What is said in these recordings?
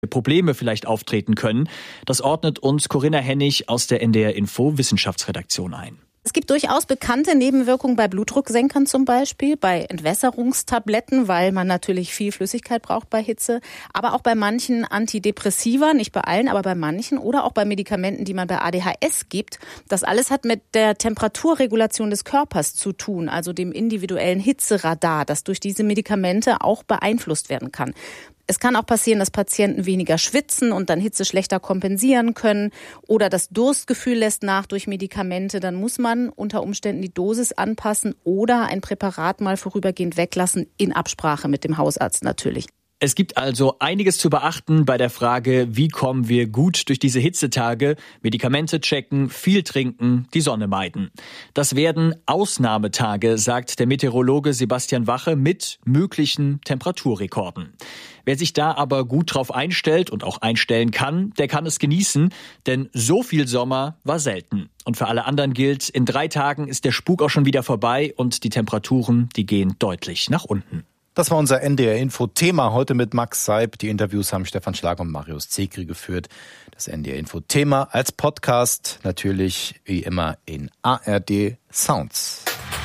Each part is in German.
Probleme vielleicht auftreten können. Das ordnet uns Corinna Hennig aus der NDR Info Wissenschaftsredaktion ein. Es gibt durchaus bekannte Nebenwirkungen bei Blutdrucksenkern zum Beispiel, bei Entwässerungstabletten, weil man natürlich viel Flüssigkeit braucht bei Hitze, aber auch bei manchen Antidepressiva, nicht bei allen, aber bei manchen, oder auch bei Medikamenten, die man bei ADHS gibt. Das alles hat mit der Temperaturregulation des Körpers zu tun, also dem individuellen Hitzeradar, das durch diese Medikamente auch beeinflusst werden kann. Es kann auch passieren, dass Patienten weniger schwitzen und dann Hitze schlechter kompensieren können oder das Durstgefühl lässt nach durch Medikamente. Dann muss man unter Umständen die Dosis anpassen oder ein Präparat mal vorübergehend weglassen, in Absprache mit dem Hausarzt natürlich. Es gibt also einiges zu beachten bei der Frage, wie kommen wir gut durch diese Hitzetage? Medikamente checken, viel trinken, die Sonne meiden. Das werden Ausnahmetage, sagt der Meteorologe Sebastian Wache, mit möglichen Temperaturrekorden. Wer sich da aber gut drauf einstellt und auch einstellen kann, der kann es genießen, denn so viel Sommer war selten. Und für alle anderen gilt, in 3 Tagen ist der Spuk auch schon wieder vorbei und die Temperaturen, die gehen deutlich nach unten. Das war unser NDR-Info-Thema heute mit Max Seib. Die Interviews haben Stefan Schlag und Marius Zekri geführt. Das NDR-Info-Thema als Podcast natürlich wie immer in ARD Sounds.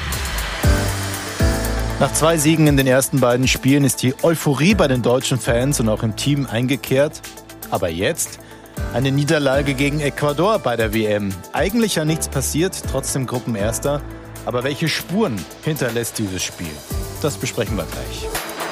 Nach 2 Siegen in den ersten beiden Spielen ist die Euphorie bei den deutschen Fans und auch im Team eingekehrt. Aber jetzt eine Niederlage gegen Ecuador bei der WM. Eigentlich ja nichts passiert, trotzdem Gruppenerster. Aber welche Spuren hinterlässt dieses Spiel? Das besprechen wir gleich.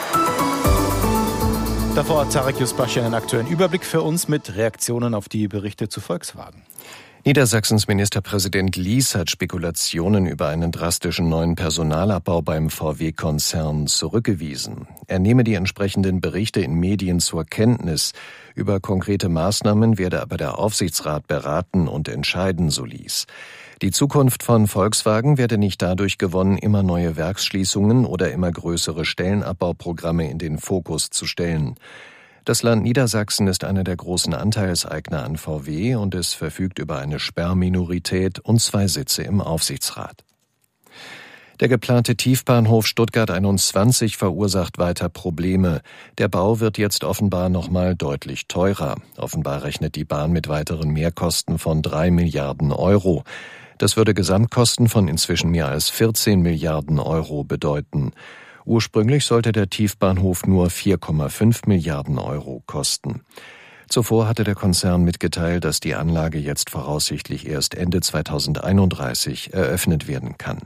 Davor hat Tarek Yusbashi einen aktuellen Überblick für uns mit Reaktionen auf die Berichte zu Volkswagen. Niedersachsens Ministerpräsident Lies hat Spekulationen über einen drastischen neuen Personalabbau beim VW-Konzern zurückgewiesen. Er nehme die entsprechenden Berichte in Medien zur Kenntnis. Über konkrete Maßnahmen werde aber der Aufsichtsrat beraten und entscheiden, so Lies. Die Zukunft von Volkswagen werde nicht dadurch gewonnen, immer neue Werksschließungen oder immer größere Stellenabbauprogramme in den Fokus zu stellen. Das Land Niedersachsen ist einer der großen Anteilseigner an VW und es verfügt über eine Sperrminorität und 2 Sitze im Aufsichtsrat. Der geplante Tiefbahnhof Stuttgart 21 verursacht weiter Probleme. Der Bau wird jetzt offenbar nochmal deutlich teurer. Offenbar rechnet die Bahn mit weiteren Mehrkosten von 3 Milliarden Euro. Das würde Gesamtkosten von inzwischen mehr als 14 Milliarden Euro bedeuten. Ursprünglich sollte der Tiefbahnhof nur 4,5 Milliarden Euro kosten. Zuvor hatte der Konzern mitgeteilt, dass die Anlage jetzt voraussichtlich erst Ende 2031 eröffnet werden kann.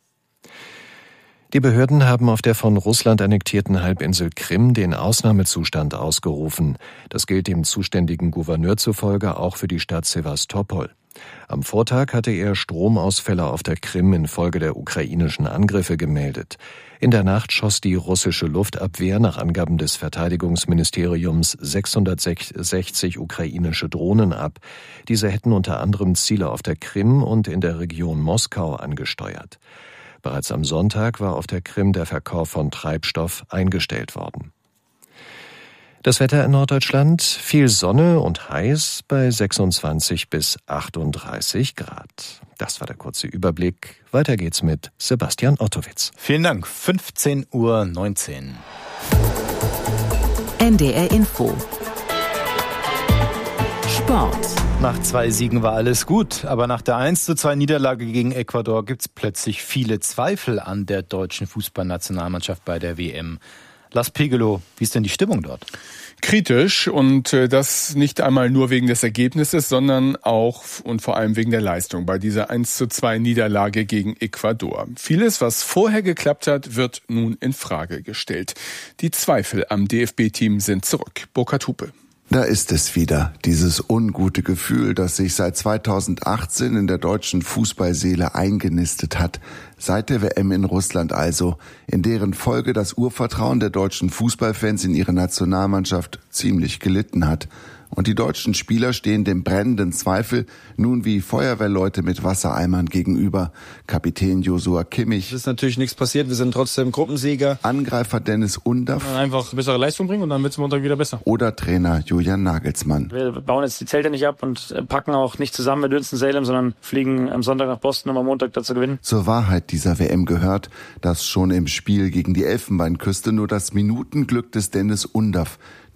Die Behörden haben auf der von Russland annektierten Halbinsel Krim den Ausnahmezustand ausgerufen. Das gilt dem zuständigen Gouverneur zufolge auch für die Stadt Sewastopol. Am Vortag hatte er Stromausfälle auf der Krim infolge der ukrainischen Angriffe gemeldet. In der Nacht schoss die russische Luftabwehr nach Angaben des Verteidigungsministeriums 660 ukrainische Drohnen ab. Diese hätten unter anderem Ziele auf der Krim und in der Region Moskau angesteuert. Bereits am Sonntag war auf der Krim der Verkauf von Treibstoff eingestellt worden. Das Wetter in Norddeutschland, viel Sonne und heiß bei 26 bis 38 Grad. Das war der kurze Überblick. Weiter geht's mit Sebastian Ottowitz. Vielen Dank. 15:19 Uhr. NDR Info. Sport. Nach 2 Siegen war alles gut, aber nach der 1:2 Niederlage gegen Ecuador gibt's plötzlich viele Zweifel an der deutschen Fußballnationalmannschaft bei der WM. Lars Pegelow, wie ist denn die Stimmung dort? Kritisch und das nicht einmal nur wegen des Ergebnisses, sondern auch und vor allem wegen der Leistung bei dieser 1:2 Niederlage gegen Ecuador. Vieles, was vorher geklappt hat, wird nun in Frage gestellt. Die Zweifel am DFB-Team sind zurück. Burkhard Hupe. Da ist es wieder, dieses ungute Gefühl, das sich seit 2018 in der deutschen Fußballseele eingenistet hat. Seit der WM in Russland also, in deren Folge das Urvertrauen der deutschen Fußballfans in ihre Nationalmannschaft ziemlich gelitten hat. Und die deutschen Spieler stehen dem brennenden Zweifel nun wie Feuerwehrleute mit Wassereimern gegenüber. Kapitän Joshua Kimmich. Es ist natürlich nichts passiert, wir sind trotzdem Gruppensieger. Angreifer Dennis Undaff. Einfach bessere Leistung bringen und dann wird es Montag wieder besser. Oder Trainer Julian Nagelsmann. Wir bauen jetzt die Zelte nicht ab und packen auch nicht zusammen mit Winston-Salem, sondern fliegen am Sonntag nach Boston, um am Montag dazu gewinnen. Zur Wahrheit dieser WM gehört, dass schon im Spiel gegen die Elfenbeinküste nur das Minutenglück des Dennis Undaff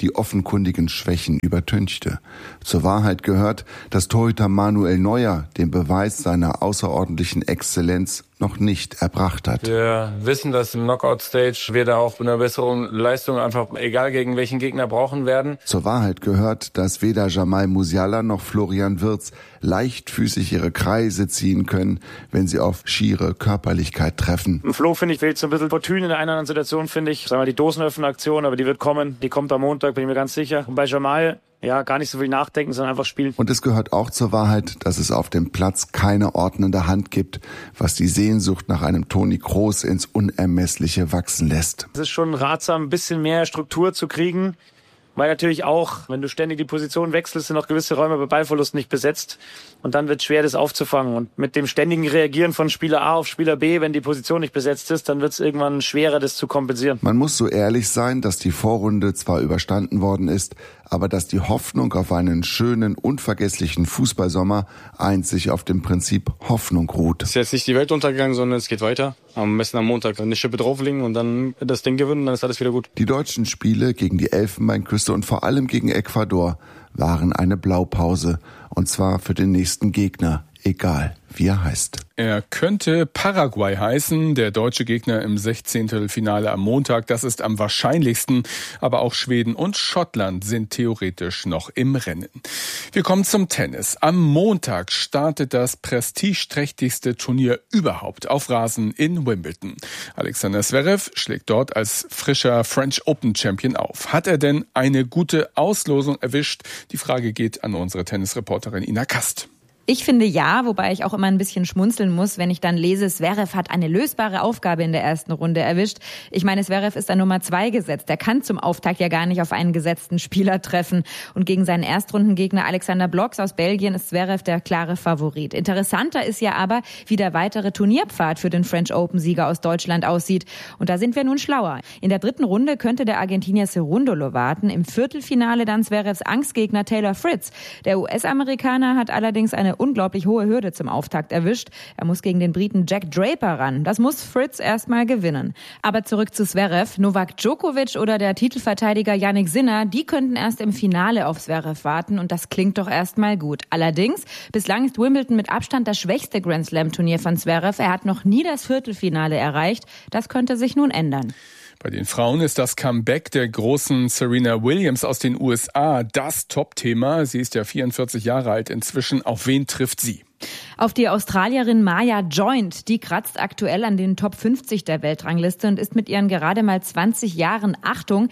die offenkundigen Schwächen übertünchte. Zur Wahrheit gehört, dass Torhüter Manuel Neuer den Beweis seiner außerordentlichen Exzellenz noch nicht erbracht hat. Wir wissen, dass im Knockout-Stage wir da auch mit einer besseren Leistung einfach, egal gegen welchen Gegner, brauchen werden. Zur Wahrheit gehört, dass weder Jamal Musiala noch Florian Wirtz leichtfüßig ihre Kreise ziehen können, wenn sie auf schiere Körperlichkeit treffen. Im Flo, finde ich, fehlt so ein bisschen Fortune in der einen oder anderen Situation, finde ich. Sagen wir die Dosenöffner-Aktion, aber die wird kommen. Die kommt am Montag, bin ich mir ganz sicher. Und bei Jamal, ja, gar nicht so viel nachdenken, sondern einfach spielen. Und es gehört auch zur Wahrheit, dass es auf dem Platz keine ordnende Hand gibt, was die Sehnsucht nach einem Toni Kroos ins Unermessliche wachsen lässt. Es ist schon ratsam, ein bisschen mehr Struktur zu kriegen, weil natürlich auch, wenn du ständig die Position wechselst, sind auch gewisse Räume bei Ballverlust nicht besetzt und dann wird es schwer, das aufzufangen. Und mit dem ständigen Reagieren von Spieler A auf Spieler B, wenn die Position nicht besetzt ist, dann wird es irgendwann schwerer, das zu kompensieren. Man muss so ehrlich sein, dass die Vorrunde zwar überstanden worden ist, aber dass die Hoffnung auf einen schönen, unvergesslichen Fußballsommer einzig auf dem Prinzip Hoffnung ruht. Es ist jetzt nicht die Welt untergegangen, sondern es geht weiter. Am besten am Montag eine Schippe drauflegen und dann das Ding gewinnen und dann ist alles wieder gut. Die deutschen Spiele gegen die Elfenbeinküste und vor allem gegen Ecuador waren eine Blaupause. Und zwar für den nächsten Gegner, egal wie er heißt. Er könnte Paraguay heißen, der deutsche Gegner im 16. Finale am Montag. Das ist am wahrscheinlichsten, aber auch Schweden und Schottland sind theoretisch noch im Rennen. Wir kommen zum Tennis. Am Montag startet das prestigeträchtigste Turnier überhaupt auf Rasen in Wimbledon. Alexander Zverev schlägt dort als frischer French Open Champion auf. Hat er denn eine gute Auslosung erwischt? Die Frage geht an unsere Tennisreporterin Ina Kast. Ich finde ja, wobei ich auch immer ein bisschen schmunzeln muss, wenn ich dann lese, Zverev hat eine lösbare Aufgabe in der ersten Runde erwischt. Ich meine, Zverev ist an Nummer 2 gesetzt. Er kann zum Auftakt ja gar nicht auf einen gesetzten Spieler treffen. Und gegen seinen Erstrundengegner Alexander Blocks aus Belgien ist Zverev der klare Favorit. Interessanter ist ja aber, wie der weitere Turnierpfad für den French Open-Sieger aus Deutschland aussieht. Und da sind wir nun schlauer. In der dritten Runde könnte der Argentinier Cerúndolo warten. Im Viertelfinale dann Zverevs Angstgegner Taylor Fritz. Der US-Amerikaner hat allerdings eine unglaublich hohe Hürde zum Auftakt erwischt. Er muss gegen den Briten Jack Draper ran. Das muss Fritz erstmal gewinnen. Aber zurück zu Zverev. Novak Djokovic oder der Titelverteidiger Jannik Sinner, die könnten erst im Finale auf Zverev warten und das klingt doch erstmal gut. Allerdings, bislang ist Wimbledon mit Abstand das schwächste Grand-Slam-Turnier von Zverev. Er hat noch nie das Viertelfinale erreicht. Das könnte sich nun ändern. Bei den Frauen ist das Comeback der großen Serena Williams aus den USA das Top-Thema. Sie ist ja 44 Jahre alt inzwischen. Auf wen trifft sie? Auf die Australierin Maya Joint, die kratzt aktuell an den Top 50 der Weltrangliste und ist mit ihren gerade mal 20 Jahren, Achtung,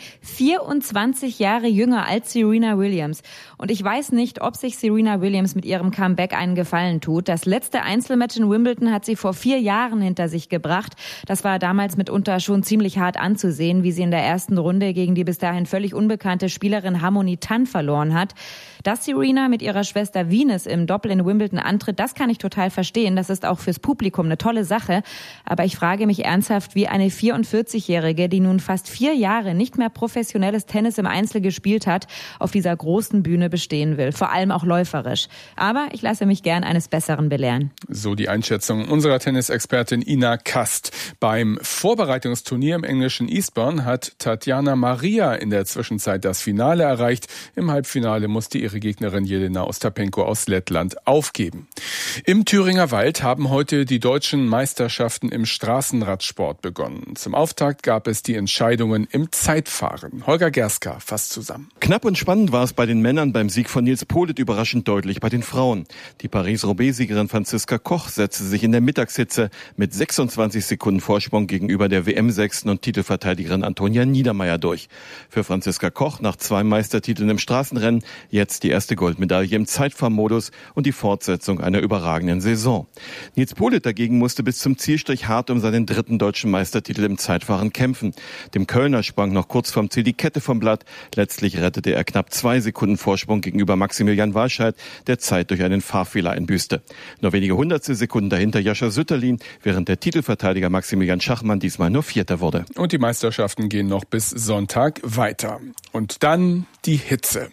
24 Jahre jünger als Serena Williams. Und ich weiß nicht, ob sich Serena Williams mit ihrem Comeback einen Gefallen tut. Das letzte Einzelmatch in Wimbledon hat sie vor 4 Jahren hinter sich gebracht. Das war damals mitunter schon ziemlich hart anzusehen, wie sie in der ersten Runde gegen die bis dahin völlig unbekannte Spielerin Harmony Tan verloren hat. Dass Serena mit ihrer Schwester Venus im Doppel in Wimbledon antritt, das kann ich total verstehen. Das ist auch fürs Publikum eine tolle Sache. Aber ich frage mich ernsthaft, wie eine 44-Jährige, die nun fast 4 Jahre nicht mehr professionelles Tennis im Einzel gespielt hat, auf dieser großen Bühne bestehen will. Vor allem auch läuferisch. Aber ich lasse mich gern eines Besseren belehren. So die Einschätzung unserer Tennisexpertin Ina Kast. Beim Vorbereitungsturnier im englischen Eastbourne hat Tatjana Maria in der Zwischenzeit das Finale erreicht. Im Halbfinale musste ihre Gegnerin Jelena Ostapenko aus Lettland aufgeben. Im Thüringer Wald haben heute die deutschen Meisterschaften im Straßenradsport begonnen. Zum Auftakt gab es die Entscheidungen im Zeitfahren. Holger Gerska fasst zusammen. Knapp und spannend war es bei den Männern beim Sieg von Nils Politt, überraschend deutlich bei den Frauen. Die Paris-Roubaix-Siegerin Franziska Koch setzte sich in der Mittagshitze mit 26 Sekunden Vorsprung gegenüber der WM-Sechsten und Titelverteidigerin Antonia Niedermeyer durch. Für Franziska Koch nach 2 Meistertiteln im Straßenrennen jetzt die erste Goldmedaille im Zeitfahrmodus und die Fortsetzung einer überragenden Saison. Nils Politt dagegen musste bis zum Zielstrich hart um seinen 3. deutschen Meistertitel im Zeitfahren kämpfen. Dem Kölner sprang noch kurz vorm Ziel die Kette vom Blatt. Letztlich rettete er knapp 2 Sekunden Vorsprung gegenüber Maximilian Walscheid, der Zeit durch einen Fahrfehler einbüßte. Nur wenige hundertstel Sekunden dahinter Jascha Sütterlin, während der Titelverteidiger Maximilian Schachmann diesmal nur Vierter wurde. Und die Meisterschaften gehen noch bis Sonntag weiter. Und dann die Hitze.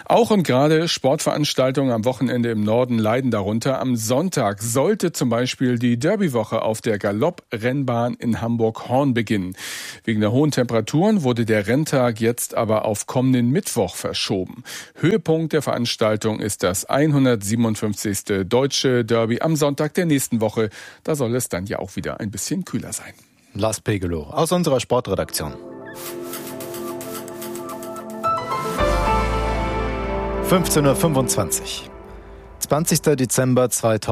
Auch und gerade Sportveranstaltungen am Wochenende im Norden leiden darunter. Am Sonntag sollte zum Beispiel die Derbywoche auf der Galopprennbahn in Hamburg-Horn beginnen. Wegen der hohen Temperaturen wurde der Renntag jetzt aber auf kommenden Mittwoch verschoben. Höhepunkt der Veranstaltung ist das 157. Deutsche Derby am Sonntag der nächsten Woche. Da soll es dann ja auch wieder ein bisschen kühler sein. Lars Pegelow aus unserer Sportredaktion. 15:25 Uhr. 20. Dezember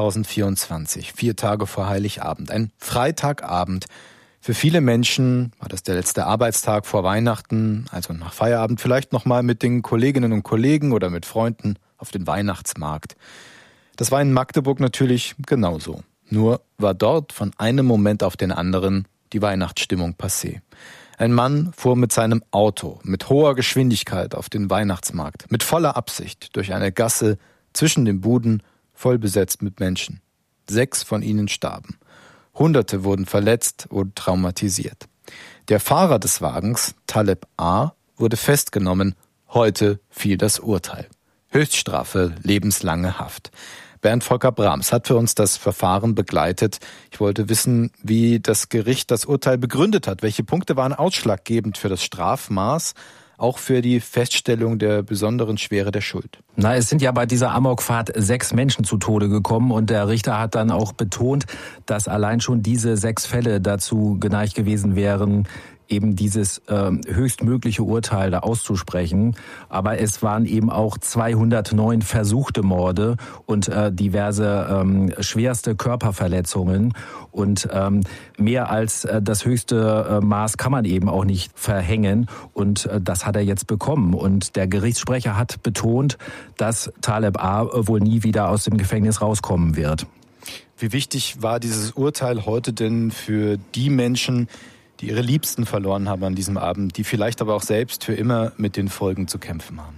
2024, 4 Tage vor Heiligabend, ein Freitagabend. Für viele Menschen war das der letzte Arbeitstag vor Weihnachten, also nach Feierabend vielleicht nochmal mit den Kolleginnen und Kollegen oder mit Freunden auf den Weihnachtsmarkt. Das war in Magdeburg natürlich genauso. Nur war dort von einem Moment auf den anderen die Weihnachtsstimmung passé. Ein Mann fuhr mit seinem Auto mit hoher Geschwindigkeit auf den Weihnachtsmarkt, mit voller Absicht durch eine Gasse zwischen den Buden, voll besetzt mit Menschen. 6 von ihnen starben. Hunderte wurden verletzt oder traumatisiert. Der Fahrer des Wagens, Taleb A., wurde festgenommen. Heute fiel das Urteil. Höchststrafe, lebenslange Haft. Bernd Volker Brahms hat für uns das Verfahren begleitet. Ich wollte wissen, wie das Gericht das Urteil begründet hat. Welche Punkte waren ausschlaggebend für das Strafmaß, auch für die Feststellung der besonderen Schwere der Schuld? Es sind ja bei dieser Amokfahrt 6 Menschen zu Tode gekommen und der Richter hat dann auch betont, dass allein schon diese 6 Fälle dazu geneigt gewesen wären, eben dieses höchstmögliche Urteil da auszusprechen. Aber es waren eben auch 209 versuchte Morde und diverse schwerste Körperverletzungen. Und mehr als das höchste Maß kann man eben auch nicht verhängen. Und das hat er jetzt bekommen. Und der Gerichtssprecher hat betont, dass Taleb A. wohl nie wieder aus dem Gefängnis rauskommen wird. Wie wichtig war dieses Urteil heute denn für die Menschen, die ihre Liebsten verloren haben an diesem Abend, die vielleicht aber auch selbst für immer mit den Folgen zu kämpfen haben?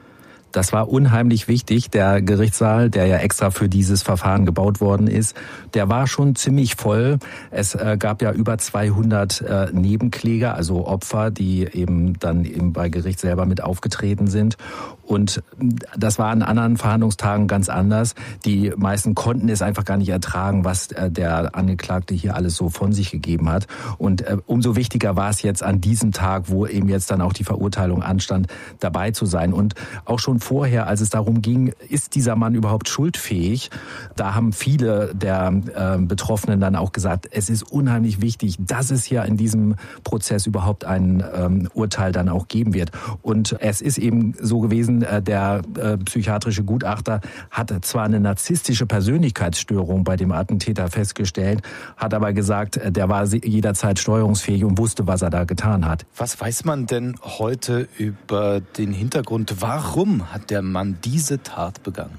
Das war unheimlich wichtig. Der Gerichtssaal, der ja extra für dieses Verfahren gebaut worden ist, der war schon ziemlich voll. Es gab ja über 200 Nebenkläger, also Opfer, die eben dann eben bei Gericht selber mit aufgetreten sind. Und das war an anderen Verhandlungstagen ganz anders. Die meisten konnten es einfach gar nicht ertragen, was der Angeklagte hier alles so von sich gegeben hat. Und umso wichtiger war es jetzt an diesem Tag, wo eben jetzt dann auch die Verurteilung anstand, dabei zu sein. Und auch schon vorher, als es darum ging, ist dieser Mann überhaupt schuldfähig, da haben viele der Betroffenen dann auch gesagt, es ist unheimlich wichtig, dass es hier in diesem Prozess überhaupt ein Urteil dann auch geben wird. Und es ist eben so gewesen, der psychiatrische Gutachter hat zwar eine narzisstische Persönlichkeitsstörung bei dem Attentäter festgestellt, hat aber gesagt, der war jederzeit steuerungsfähig und wusste, was er da getan hat. Was weiß man denn heute über den Hintergrund? Warum hat der Mann diese Tat begangen?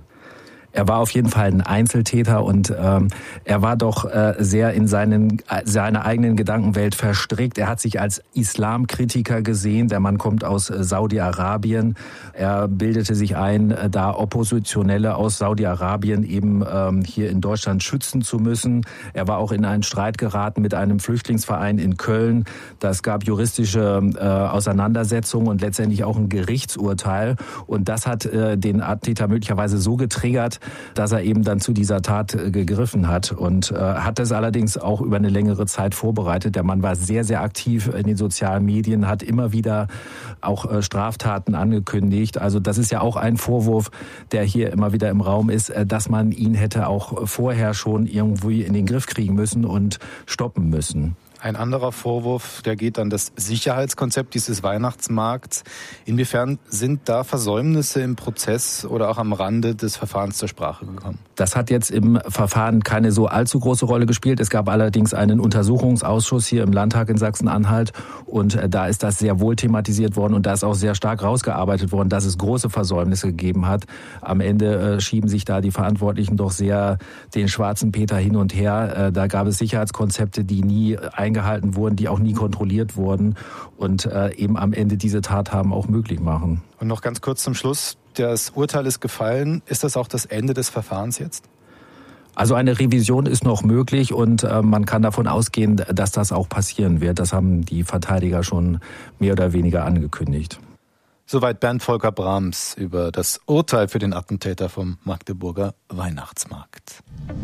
Er war auf jeden Fall ein Einzeltäter und er war doch sehr in seiner eigenen Gedankenwelt verstrickt. Er hat sich als Islamkritiker gesehen. Der Mann kommt aus Saudi-Arabien. Er bildete sich ein, da Oppositionelle aus Saudi-Arabien eben hier in Deutschland schützen zu müssen. Er war auch in einen Streit geraten mit einem Flüchtlingsverein in Köln. Das gab juristische Auseinandersetzungen und letztendlich auch ein Gerichtsurteil. Und das hat den Attentäter möglicherweise so getriggert, dass er eben dann zu dieser Tat gegriffen hat und hat es allerdings auch über eine längere Zeit vorbereitet. Der Mann war sehr, sehr aktiv in den sozialen Medien, hat immer wieder auch Straftaten angekündigt. Also das ist ja auch ein Vorwurf, der hier immer wieder im Raum ist, dass man ihn hätte auch vorher schon irgendwie in den Griff kriegen müssen und stoppen müssen. Ein anderer Vorwurf, der geht an das Sicherheitskonzept dieses Weihnachtsmarkts. Inwiefern sind da Versäumnisse im Prozess oder auch am Rande des Verfahrens zur Sprache gekommen? Das hat jetzt im Verfahren keine so allzu große Rolle gespielt. Es gab allerdings einen Untersuchungsausschuss hier im Landtag in Sachsen-Anhalt und da ist das sehr wohl thematisiert worden und da ist auch sehr stark rausgearbeitet worden, dass es große Versäumnisse gegeben hat. Am Ende schieben sich da die Verantwortlichen doch sehr den schwarzen Peter hin und her. Da gab es Sicherheitskonzepte, die nie eingehalten wurden, die auch nie kontrolliert wurden und eben am Ende diese Tat haben auch möglich machen. Und noch ganz kurz zum Schluss, das Urteil ist gefallen. Ist das auch das Ende des Verfahrens jetzt? Also eine Revision ist noch möglich und man kann davon ausgehen, dass das auch passieren wird. Das haben die Verteidiger schon mehr oder weniger angekündigt. Soweit Bernd Volker Brahms über das Urteil für den Attentäter vom Magdeburger Weihnachtsmarkt.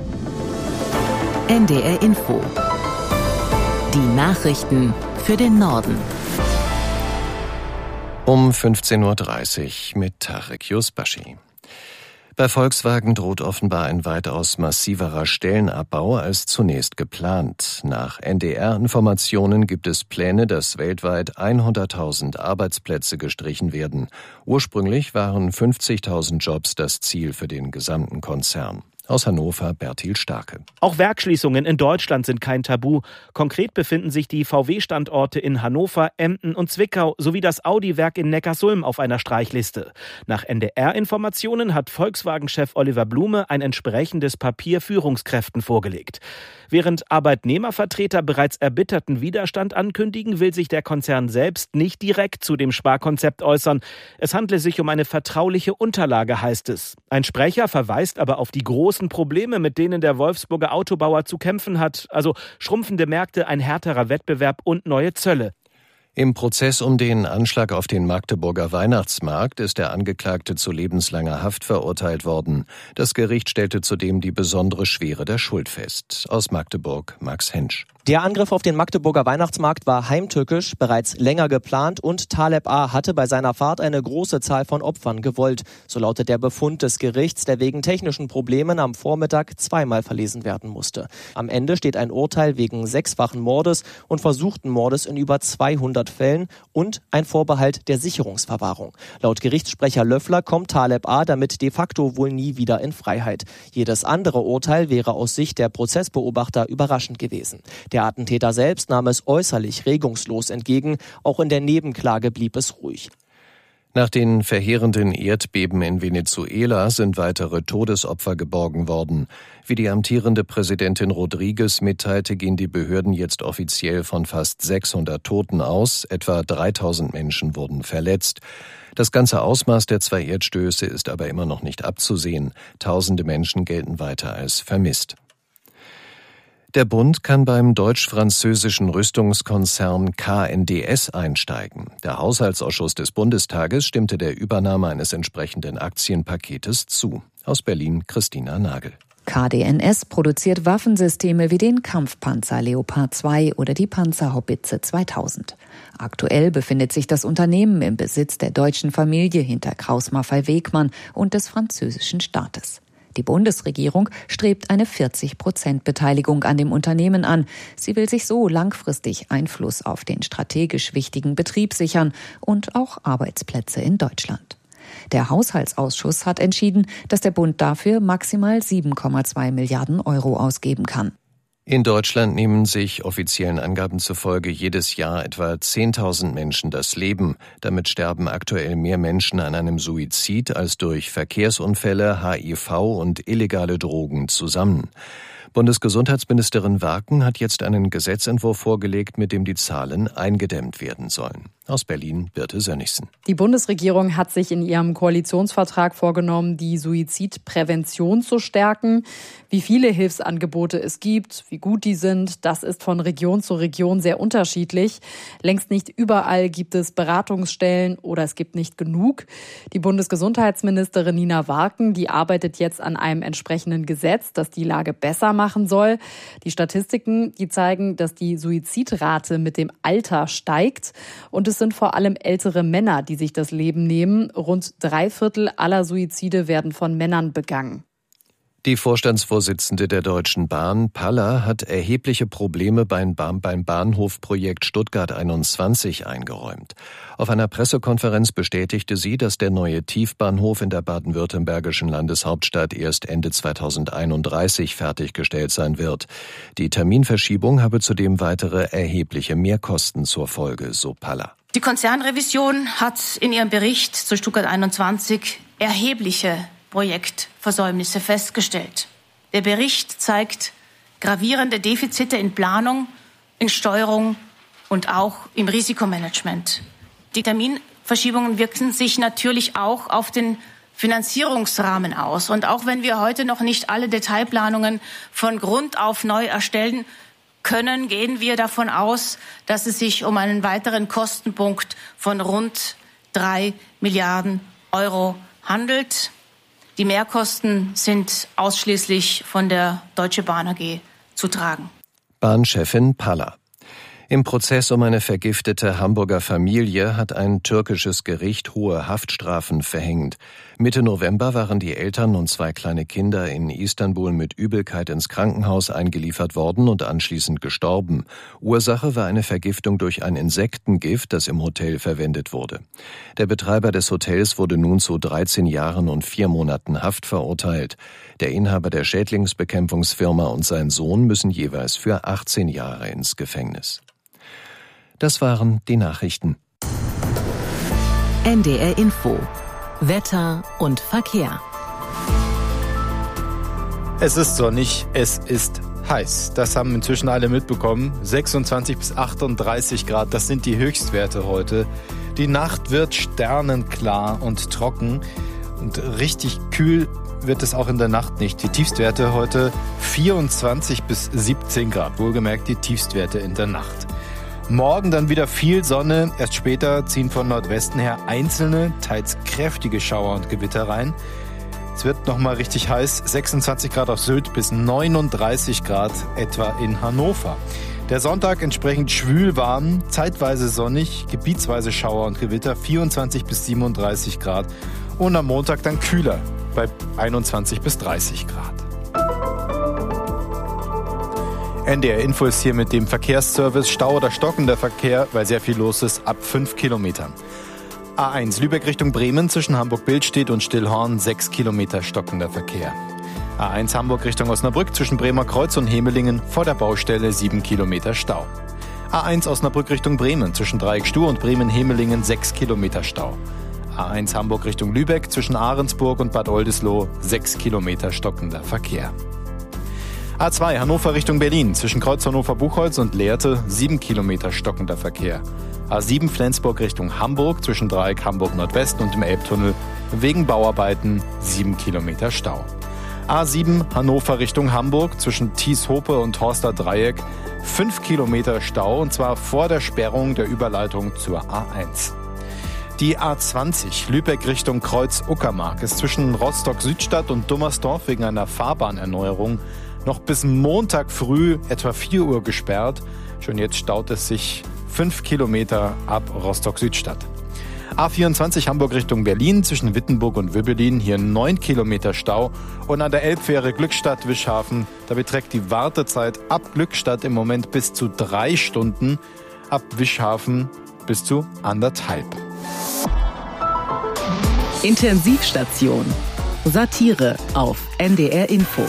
NDR Info. Die Nachrichten für den Norden. Um 15.30 Uhr mit Tarek Yusbashi. Bei Volkswagen droht offenbar ein weitaus massiverer Stellenabbau als zunächst geplant. Nach NDR-Informationen gibt es Pläne, dass weltweit 100.000 Arbeitsplätze gestrichen werden. Ursprünglich waren 50.000 Jobs das Ziel für den gesamten Konzern. Aus Hannover Bertil Starke. Auch Werksschließungen in Deutschland sind kein Tabu. Konkret befinden sich die VW-Standorte in Hannover, Emden und Zwickau sowie das Audi-Werk in Neckarsulm auf einer Streichliste. Nach NDR-Informationen hat Volkswagen-Chef Oliver Blume ein entsprechendes Papier Führungskräften vorgelegt. Während Arbeitnehmervertreter bereits erbitterten Widerstand ankündigen, will sich der Konzern selbst nicht direkt zu dem Sparkonzept äußern. Es handle sich um eine vertrauliche Unterlage, heißt es. Ein Sprecher verweist aber auf die großen Probleme, mit denen der Wolfsburger Autobauer zu kämpfen hat, also schrumpfende Märkte, ein härterer Wettbewerb und neue Zölle. Im Prozess um den Anschlag auf den Magdeburger Weihnachtsmarkt ist der Angeklagte zu lebenslanger Haft verurteilt worden. Das Gericht stellte zudem die besondere Schwere der Schuld fest. Aus Magdeburg Max Hensch. Der Angriff auf den Magdeburger Weihnachtsmarkt war heimtückisch, bereits länger geplant und Taleb A. hatte bei seiner Fahrt eine große Zahl von Opfern gewollt. So lautet der Befund des Gerichts, der wegen technischen Problemen am Vormittag zweimal verlesen werden musste. Am Ende steht ein Urteil wegen 6-fachen Mordes und versuchten Mordes in über 200 Fällen und ein Vorbehalt der Sicherungsverwahrung. Laut Gerichtssprecher Löffler kommt Taleb A. damit de facto wohl nie wieder in Freiheit. Jedes andere Urteil wäre aus Sicht der Prozessbeobachter überraschend gewesen. Der Attentäter selbst nahm es äußerlich regungslos entgegen. Auch in der Nebenklage blieb es ruhig. Nach den verheerenden Erdbeben in Venezuela sind weitere Todesopfer geborgen worden. Wie die amtierende Präsidentin Rodriguez mitteilte, gehen die Behörden jetzt offiziell von fast 600 Toten aus. Etwa 3.000 Menschen wurden verletzt. Das ganze Ausmaß der 2 Erdstöße ist aber immer noch nicht abzusehen. Tausende Menschen gelten weiter als vermisst. Der Bund kann beim deutsch-französischen Rüstungskonzern KNDS einsteigen. Der Haushaltsausschuss des Bundestages stimmte der Übernahme eines entsprechenden Aktienpaketes zu. Aus Berlin Christina Nagel. KDNS produziert Waffensysteme wie den Kampfpanzer Leopard 2 oder die Panzerhaubitze 2000. Aktuell befindet sich das Unternehmen im Besitz der deutschen Familie hinter Krauss-Maffei-Wegmann und des französischen Staates. Die Bundesregierung strebt eine 40% Beteiligung an dem Unternehmen an. Sie will sich so langfristig Einfluss auf den strategisch wichtigen Betrieb sichern und auch Arbeitsplätze in Deutschland. Der Haushaltsausschuss hat entschieden, dass der Bund dafür maximal 7,2 Milliarden Euro ausgeben kann. In Deutschland nehmen sich offiziellen Angaben zufolge jedes Jahr etwa 10.000 Menschen das Leben. Damit sterben aktuell mehr Menschen an einem Suizid als durch Verkehrsunfälle, HIV und illegale Drogen zusammen. Bundesgesundheitsministerin Warken hat jetzt einen Gesetzentwurf vorgelegt, mit dem die Zahlen eingedämmt werden sollen. Aus Berlin Birte Sönnigsen. Die Bundesregierung hat sich in ihrem Koalitionsvertrag vorgenommen, die Suizidprävention zu stärken. Wie viele Hilfsangebote es gibt, wie gut die sind, das ist von Region zu Region sehr unterschiedlich. Längst nicht überall gibt es Beratungsstellen oder es gibt nicht genug. Die Bundesgesundheitsministerin Nina Warken, die arbeitet jetzt an einem entsprechenden Gesetz, das die Lage besser machen soll. Die Statistiken, die zeigen, dass die Suizidrate mit dem Alter steigt und es sind vor allem ältere Männer, die sich das Leben nehmen. Rund 3/4 aller Suizide werden von Männern begangen. Die Vorstandsvorsitzende der Deutschen Bahn, Paller, hat erhebliche Probleme beim Bahnhofprojekt Stuttgart 21 eingeräumt. Auf einer Pressekonferenz bestätigte sie, dass der neue Tiefbahnhof in der baden-württembergischen Landeshauptstadt erst Ende 2031 fertiggestellt sein wird. Die Terminverschiebung habe zudem weitere erhebliche Mehrkosten zur Folge, so Paller. Die Konzernrevision hat in ihrem Bericht zu Stuttgart 21 erhebliche Projektversäumnisse festgestellt. Der Bericht zeigt gravierende Defizite in Planung, in Steuerung und auch im Risikomanagement. Die Terminverschiebungen wirken sich natürlich auch auf den Finanzierungsrahmen aus. Und auch wenn wir heute noch nicht alle Detailplanungen von Grund auf neu erstellen können, gehen wir davon aus, dass es sich um einen weiteren Kostenpunkt von rund 3 Milliarden Euro handelt. Die Mehrkosten sind ausschließlich von der Deutsche Bahn AG zu tragen. Bahnchefin Palla. Im Prozess um eine vergiftete Hamburger Familie hat ein türkisches Gericht hohe Haftstrafen verhängt. Mitte November waren die Eltern und 2 kleine Kinder in Istanbul mit Übelkeit ins Krankenhaus eingeliefert worden und anschließend gestorben. Ursache war eine Vergiftung durch ein Insektengift, das im Hotel verwendet wurde. Der Betreiber des Hotels wurde nun zu 13 Jahren und 4 Monaten Haft verurteilt. Der Inhaber der Schädlingsbekämpfungsfirma und sein Sohn müssen jeweils für 18 Jahre ins Gefängnis. Das waren die Nachrichten. NDR Info. Wetter und Verkehr. Es ist sonnig, es ist heiß. Das haben inzwischen alle mitbekommen. 26 bis 38 Grad, das sind die Höchstwerte heute. Die Nacht wird sternenklar und trocken. Und richtig kühl wird es auch in der Nacht nicht. Die Tiefstwerte heute 24 bis 17 Grad. Wohlgemerkt die Tiefstwerte in der Nacht. Morgen dann wieder viel Sonne. Erst später ziehen von Nordwesten her einzelne, teils kräftige Schauer und Gewitter rein. Es wird nochmal richtig heiß. 26 Grad auf Sylt bis 39 Grad etwa in Hannover. Der Sonntag entsprechend schwül warm, zeitweise sonnig, gebietsweise Schauer und Gewitter, 24 bis 37 Grad. Und am Montag dann kühler, bei 21 bis 30 Grad. NDR Info ist hier mit dem Verkehrsservice. Stau oder stockender Verkehr, weil sehr viel los ist, ab 5 Kilometern. A1 Lübeck Richtung Bremen zwischen Hamburg-Billstedt und Stillhorn 6 Kilometer stockender Verkehr. A1 Hamburg Richtung Osnabrück zwischen Bremer Kreuz und Hemelingen vor der Baustelle 7 Kilometer Stau. A1 Osnabrück Richtung Bremen zwischen Dreieckstuhr und Bremen-Hemelingen 6 Kilometer Stau. A1 Hamburg Richtung Lübeck zwischen Ahrensburg und Bad Oldesloe 6 Kilometer stockender Verkehr. A2 Hannover Richtung Berlin zwischen Kreuz Hannover-Buchholz und Lehrte 7 Kilometer stockender Verkehr. A7 Flensburg Richtung Hamburg zwischen Dreieck Hamburg Nordwest und dem Elbtunnel wegen Bauarbeiten 7 Kilometer Stau. A7 Hannover Richtung Hamburg zwischen Thies-Hope und Horster Dreieck 5 Kilometer Stau und zwar vor der Sperrung der Überleitung zur A1. Die A20 Lübeck Richtung Kreuz-Uckermark ist zwischen Rostock-Südstadt und Dummersdorf wegen einer Fahrbahnerneuerung noch bis Montag früh etwa 4 Uhr gesperrt. Schon jetzt staut es sich 5 Kilometer ab Rostock-Südstadt. A24 Hamburg Richtung Berlin zwischen Wittenburg und Wöbbelin, hier 9 Kilometer Stau. Und an der Elbfähre Glückstadt-Wischhafen, da beträgt die Wartezeit ab Glückstadt im Moment bis zu 3 Stunden, ab Wischhafen bis zu 1,5. Intensivstation. Satire auf NDR Info.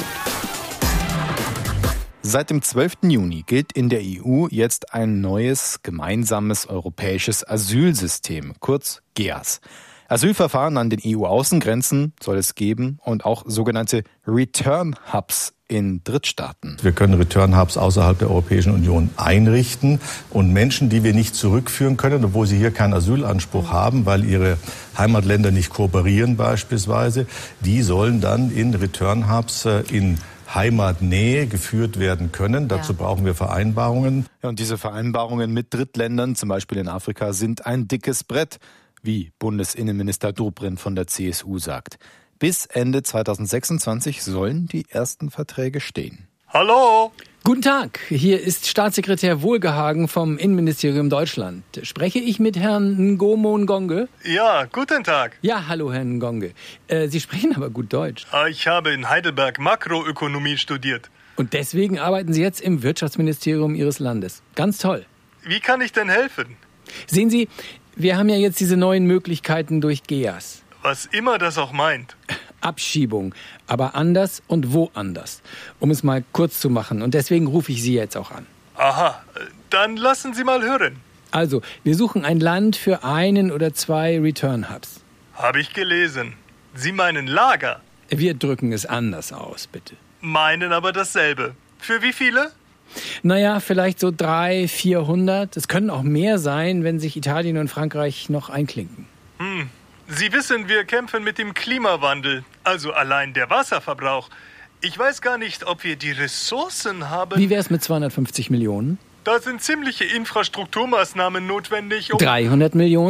Seit dem 12. Juni gilt in der EU jetzt ein neues gemeinsames europäisches Asylsystem, kurz GEAS. Asylverfahren an den EU-Außengrenzen soll es geben und auch sogenannte Return-Hubs in Drittstaaten. Wir können Return-Hubs außerhalb der Europäischen Union einrichten und Menschen, die wir nicht zurückführen können, obwohl sie hier keinen Asylanspruch haben, weil ihre Heimatländer nicht kooperieren beispielsweise, die sollen dann in Return-Hubs in Heimatnähe geführt werden können. Dazu brauchen wir Vereinbarungen. Ja, und diese Vereinbarungen mit Drittländern, zum Beispiel in Afrika, sind ein dickes Brett, wie Bundesinnenminister Dobrindt von der CSU sagt. Bis Ende 2026 sollen die ersten Verträge stehen. Hallo! Guten Tag, hier ist Staatssekretär Wohlgehagen vom Innenministerium Deutschland. Spreche ich mit Herrn Ngomo Ngonge? Ja, guten Tag. Ja, hallo Herr Ngonge. Sie sprechen aber gut Deutsch. Ich habe in Heidelberg Makroökonomie studiert. Und deswegen arbeiten Sie jetzt im Wirtschaftsministerium Ihres Landes. Ganz toll. Wie kann ich denn helfen? Sehen Sie, wir haben ja jetzt diese neuen Möglichkeiten durch GEAS. Was immer das auch meint. Abschiebung, aber anders und woanders, um es mal kurz zu machen. Und deswegen rufe ich Sie jetzt auch an. Aha, dann lassen Sie mal hören. Also, wir suchen ein Land für 1 oder 2 Return-Hubs. Habe ich gelesen. Sie meinen Lager? Wir drücken es anders aus, bitte. Meinen aber dasselbe. Für wie viele? Naja, vielleicht so 300, 400. Es können auch mehr sein, wenn sich Italien und Frankreich noch einklinken. Sie wissen, wir kämpfen mit dem Klimawandel, also allein der Wasserverbrauch. Ich weiß gar nicht, ob wir die Ressourcen haben. Wie wär's mit 250 Millionen? Da sind ziemliche Infrastrukturmaßnahmen notwendig, 300 Millionen?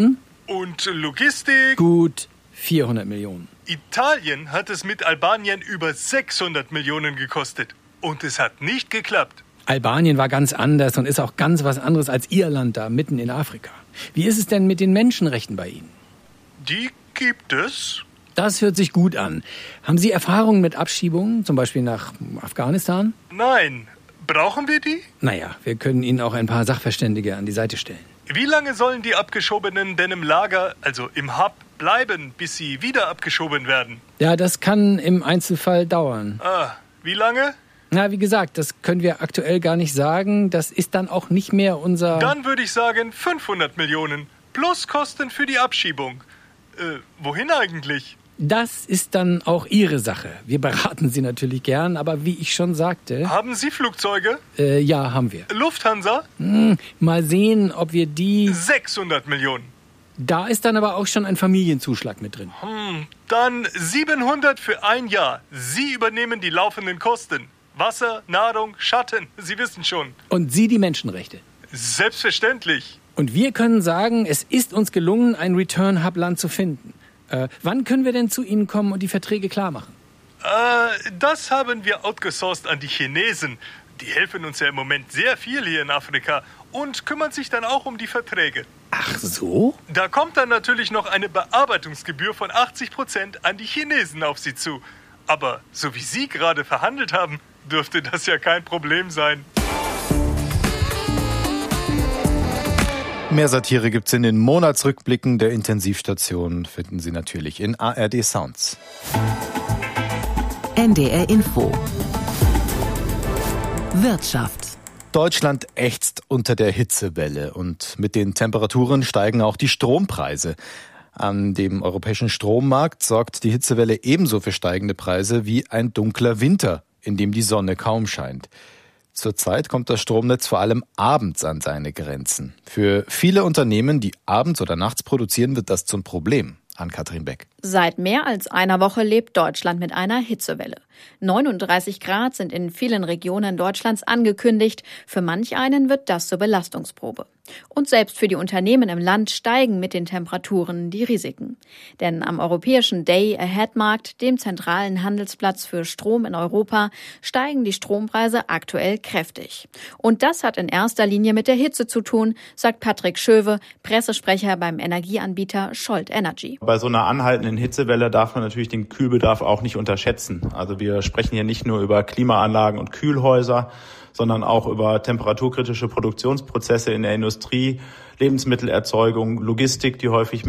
Und Logistik? Gut 400 Millionen. Italien hat es mit Albanien über 600 Millionen gekostet. Und es hat nicht geklappt. Albanien war ganz anders und ist auch ganz was anderes als Irland da mitten in Afrika. Wie ist es denn mit den Menschenrechten bei Ihnen? Die gibt es. Das hört sich gut an. Haben Sie Erfahrungen mit Abschiebungen, zum Beispiel nach Afghanistan? Nein. Brauchen wir die? Naja, wir können Ihnen auch ein paar Sachverständige an die Seite stellen. Wie lange sollen die Abgeschobenen denn im Lager, also im Hub, bleiben, bis sie wieder abgeschoben werden? Ja, das kann im Einzelfall dauern. Wie lange? Na, wie gesagt, das können wir aktuell gar nicht sagen. Das ist dann auch nicht mehr unser... Dann würde ich sagen 500 Millionen plus Kosten für die Abschiebung. Wohin eigentlich? Das ist dann auch Ihre Sache. Wir beraten Sie natürlich gern, aber wie ich schon sagte... Haben Sie Flugzeuge? Ja, haben wir. Lufthansa? Mal sehen, ob wir die... 600 Millionen. Da ist dann aber auch schon ein Familienzuschlag mit drin. Dann 700 für ein Jahr. Sie übernehmen die laufenden Kosten. Wasser, Nahrung, Schatten, Sie wissen schon. Und Sie die Menschenrechte? Selbstverständlich. Und wir können sagen, es ist uns gelungen, ein Return-Hub-Land zu finden. Wann können wir denn zu Ihnen kommen und die Verträge klar machen? Das haben wir outgesourced an die Chinesen. Die helfen uns ja im Moment sehr viel hier in Afrika und kümmern sich dann auch um die Verträge. Ach so? Da kommt dann natürlich noch eine Bearbeitungsgebühr von 80% an die Chinesen auf Sie zu. Aber so wie Sie gerade verhandelt haben, dürfte das ja kein Problem sein. Mehr Satire gibt's in den Monatsrückblicken der Intensivstation, finden Sie natürlich in ARD Sounds. NDR Info. Wirtschaft. Deutschland ächzt unter der Hitzewelle und mit den Temperaturen steigen auch die Strompreise. An dem europäischen Strommarkt sorgt die Hitzewelle ebenso für steigende Preise wie ein dunkler Winter, in dem die Sonne kaum scheint. Zurzeit kommt das Stromnetz vor allem abends an seine Grenzen. Für viele Unternehmen, die abends oder nachts produzieren, wird das zum Problem. Ann-Kathrin Beck. Seit mehr als einer Woche lebt Deutschland mit einer Hitzewelle. 39 Grad sind in vielen Regionen Deutschlands angekündigt. Für manch einen wird das zur Belastungsprobe. Und selbst für die Unternehmen im Land steigen mit den Temperaturen die Risiken. Denn am europäischen Day-Ahead-Markt, dem zentralen Handelsplatz für Strom in Europa, steigen die Strompreise aktuell kräftig. Und das hat in erster Linie mit der Hitze zu tun, sagt Patrick Schöwe, Pressesprecher beim Energieanbieter Scholt Energy. Bei so einer anhaltenden Hitzewelle darf man natürlich den Kühlbedarf auch nicht unterschätzen. Also wir sprechen hier nicht nur über Klimaanlagen und Kühlhäuser, sondern auch über temperaturkritische Produktionsprozesse in der Industrie, Lebensmittelerzeugung, Logistik, die häufig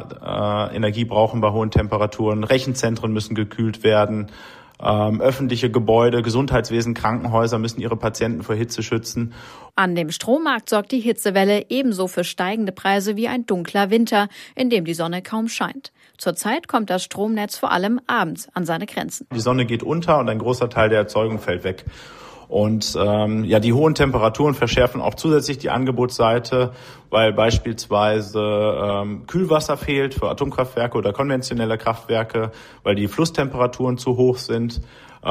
mehr Energie brauchen bei hohen Temperaturen. Rechenzentren müssen gekühlt werden. Öffentliche Gebäude, Gesundheitswesen, Krankenhäuser müssen ihre Patienten vor Hitze schützen. An dem Strommarkt sorgt die Hitzewelle ebenso für steigende Preise wie ein dunkler Winter, in dem die Sonne kaum scheint. Zurzeit kommt das Stromnetz vor allem abends an seine Grenzen. Die Sonne geht unter und ein großer Teil der Erzeugung fällt weg. Und die hohen Temperaturen verschärfen auch zusätzlich die Angebotsseite, weil beispielsweise Kühlwasser fehlt für Atomkraftwerke oder konventionelle Kraftwerke, weil die Flusstemperaturen zu hoch sind.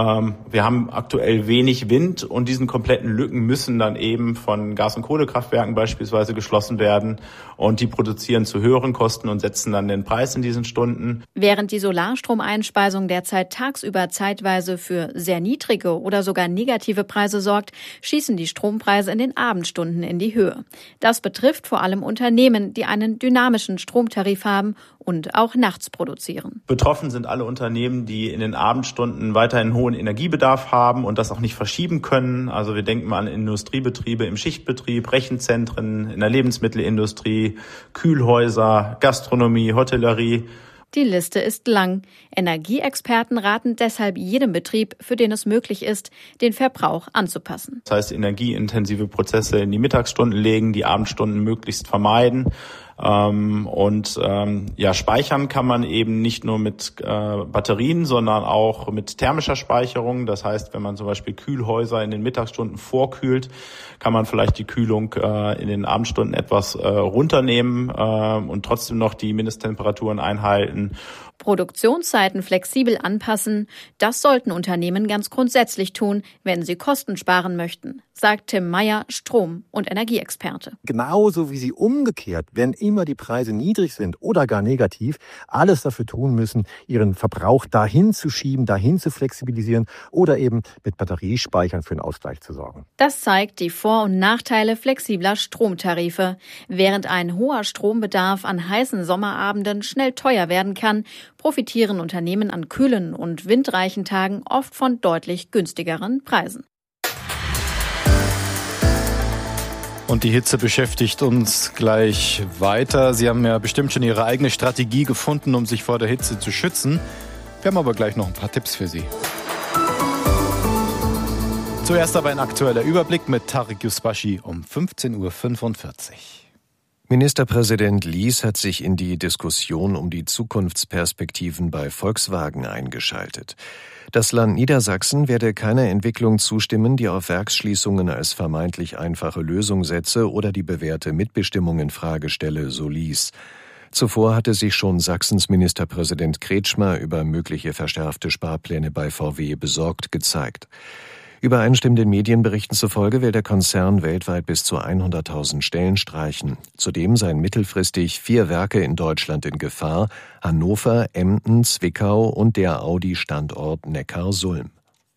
Wir haben aktuell wenig Wind und diesen kompletten Lücken müssen dann eben von Gas- und Kohlekraftwerken beispielsweise geschlossen werden und die produzieren zu höheren Kosten und setzen dann den Preis in diesen Stunden. Während die Solarstromeinspeisung derzeit tagsüber zeitweise für sehr niedrige oder sogar negative Preise sorgt, schießen die Strompreise in den Abendstunden in die Höhe. Das betrifft vor allem Unternehmen, die einen dynamischen Stromtarif haben und auch nachts produzieren. Betroffen sind alle Unternehmen, die in den Abendstunden weiterhin hohen Energiebedarf haben und das auch nicht verschieben können. Also wir denken mal an Industriebetriebe im Schichtbetrieb, Rechenzentren, in der Lebensmittelindustrie, Kühlhäuser, Gastronomie, Hotellerie. Die Liste ist lang. Energieexperten raten deshalb jedem Betrieb, für den es möglich ist, den Verbrauch anzupassen. Das heißt, energieintensive Prozesse in die Mittagsstunden legen, die Abendstunden möglichst vermeiden. Speichern kann man eben nicht nur mit Batterien, sondern auch mit thermischer Speicherung. Das heißt, wenn man zum Beispiel Kühlhäuser in den Mittagsstunden vorkühlt, kann man vielleicht die Kühlung in den Abendstunden etwas runternehmen und trotzdem noch die Mindesttemperaturen einhalten. Produktionszeiten flexibel anpassen, das sollten Unternehmen ganz grundsätzlich tun, wenn sie Kosten sparen möchten, sagt Tim Meyer, Strom- und Energieexperte. Genauso wie sie umgekehrt, wenn immer die Preise niedrig sind oder gar negativ, alles dafür tun müssen, ihren Verbrauch dahin zu schieben, dahin zu flexibilisieren oder eben mit Batteriespeichern für einen Ausgleich zu sorgen. Das zeigt die Vor- und Nachteile flexibler Stromtarife. Während ein hoher Strombedarf an heißen Sommerabenden schnell teuer werden kann, profitieren Unternehmen an kühlen und windreichen Tagen oft von deutlich günstigeren Preisen. Und die Hitze beschäftigt uns gleich weiter. Sie haben ja bestimmt schon Ihre eigene Strategie gefunden, um sich vor der Hitze zu schützen. Wir haben aber gleich noch ein paar Tipps für Sie. Zuerst aber ein aktueller Überblick mit Tarek Yusbashi um 15.45 Uhr. Ministerpräsident Lies hat sich in die Diskussion um die Zukunftsperspektiven bei Volkswagen eingeschaltet. Das Land Niedersachsen werde keiner Entwicklung zustimmen, die auf Werksschließungen als vermeintlich einfache Lösung setze oder die bewährte Mitbestimmung in Frage stelle, so Lies. Zuvor hatte sich schon Sachsens Ministerpräsident Kretschmer über mögliche verschärfte Sparpläne bei VW besorgt gezeigt. Übereinstimmenden Medienberichten zufolge will der Konzern weltweit bis zu 100.000 Stellen streichen. Zudem seien mittelfristig 4 Werke in Deutschland in Gefahr: Hannover, Emden, Zwickau und der Audi-Standort Neckarsulm.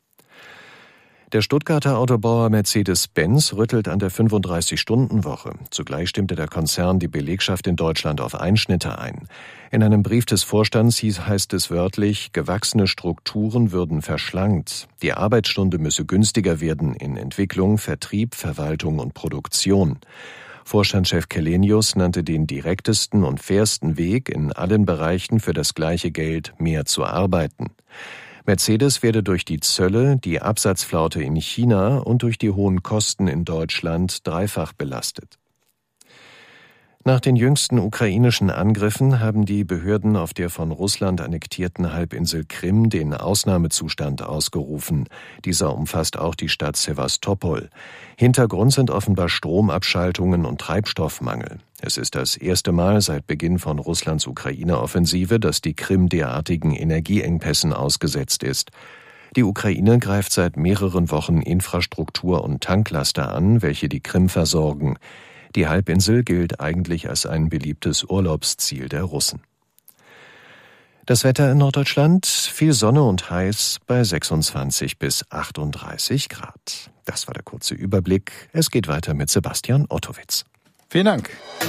Der Stuttgarter Autobauer Mercedes-Benz rüttelt an der 35-Stunden-Woche. Zugleich stimmte der Konzern die Belegschaft in Deutschland auf Einschnitte ein. In einem Brief des Vorstands heißt es wörtlich, gewachsene Strukturen würden verschlankt. Die Arbeitsstunde müsse günstiger werden in Entwicklung, Vertrieb, Verwaltung und Produktion. Vorstandschef Källenius nannte den direktesten und fairsten Weg, in allen Bereichen für das gleiche Geld mehr zu arbeiten. Mercedes werde durch die Zölle, die Absatzflaute in China und durch die hohen Kosten in Deutschland dreifach belastet. Nach den jüngsten ukrainischen Angriffen haben die Behörden auf der von Russland annektierten Halbinsel Krim den Ausnahmezustand ausgerufen. Dieser umfasst auch die Stadt Sewastopol. Hintergrund sind offenbar Stromabschaltungen und Treibstoffmangel. Es ist das erste Mal seit Beginn von Russlands Ukraine-Offensive, dass die Krim derartigen Energieengpässen ausgesetzt ist. Die Ukraine greift seit mehreren Wochen Infrastruktur und Tanklaster an, welche die Krim versorgen. Die Halbinsel gilt eigentlich als ein beliebtes Urlaubsziel der Russen. Das Wetter in Norddeutschland: viel Sonne und heiß bei 26 bis 38 Grad. Das war der kurze Überblick. Es geht weiter mit Sebastian Ottowitz. Vielen Dank.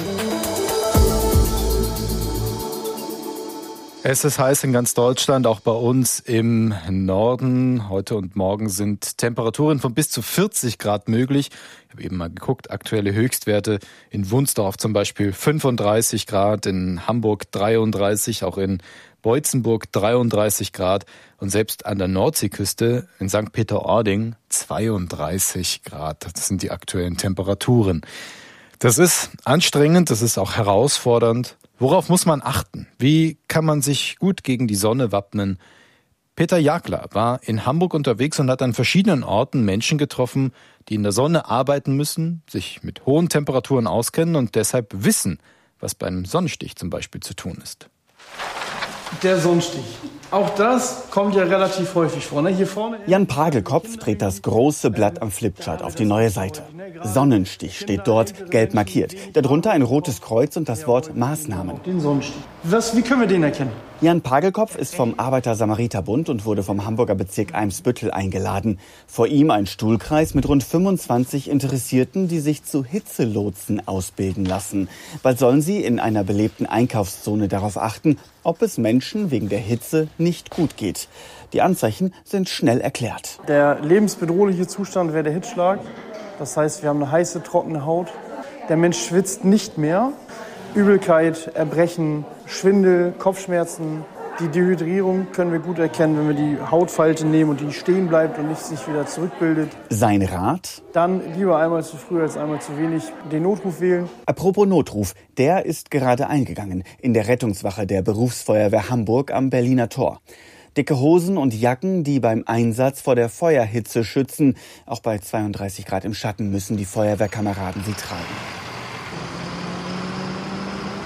Es ist heiß in ganz Deutschland, auch bei uns im Norden. Heute und morgen sind Temperaturen von bis zu 40 Grad möglich. Ich habe eben mal geguckt, aktuelle Höchstwerte in Wunsdorf zum Beispiel 35 Grad, in Hamburg 33, auch in Boitzenburg 33 Grad und selbst an der Nordseeküste in St. Peter-Ording 32 Grad. Das sind die aktuellen Temperaturen. Das ist anstrengend, das ist auch herausfordernd. Worauf muss man achten? Wie kann man sich gut gegen die Sonne wappnen? Peter Jagler war in Hamburg unterwegs und hat an verschiedenen Orten Menschen getroffen, die in der Sonne arbeiten müssen, sich mit hohen Temperaturen auskennen und deshalb wissen, was bei einem Sonnenstich zum Beispiel zu tun ist. Der Sonnenstich. Auch das kommt ja relativ häufig vor. Ne? Hier vorne Jan Pagelkopf dreht das große Blatt am Flipchart auf die neue Seite. Sonnenstich steht dort, gelb markiert. Darunter ein rotes Kreuz und das Wort Maßnahmen. Den Sonnenstich. Wie können wir den erkennen? Jan Pagelkopf ist vom Arbeiter-Samariter-Bund und wurde vom Hamburger Bezirk Eimsbüttel eingeladen. Vor ihm ein Stuhlkreis mit rund 25 Interessierten, die sich zu Hitzelotsen ausbilden lassen. Bald sollen sie in einer belebten Einkaufszone darauf achten, ob es Menschen wegen der Hitze nicht gut geht. Die Anzeichen sind schnell erklärt. Der lebensbedrohliche Zustand wäre der Hitzschlag. Das heißt, wir haben eine heiße, trockene Haut. Der Mensch schwitzt nicht mehr. Übelkeit, Erbrechen, Schwindel, Kopfschmerzen. Die Dehydrierung können wir gut erkennen, wenn wir die Hautfalte nehmen und die stehen bleibt und nicht sich wieder zurückbildet. Sein Rat? Dann lieber einmal zu früh als einmal zu wenig den Notruf wählen. Apropos Notruf, der ist gerade eingegangen in der Rettungswache der Berufsfeuerwehr Hamburg am Berliner Tor. Dicke Hosen und Jacken, die beim Einsatz vor der Feuerhitze schützen. Auch bei 32 Grad im Schatten müssen die Feuerwehrkameraden sie tragen.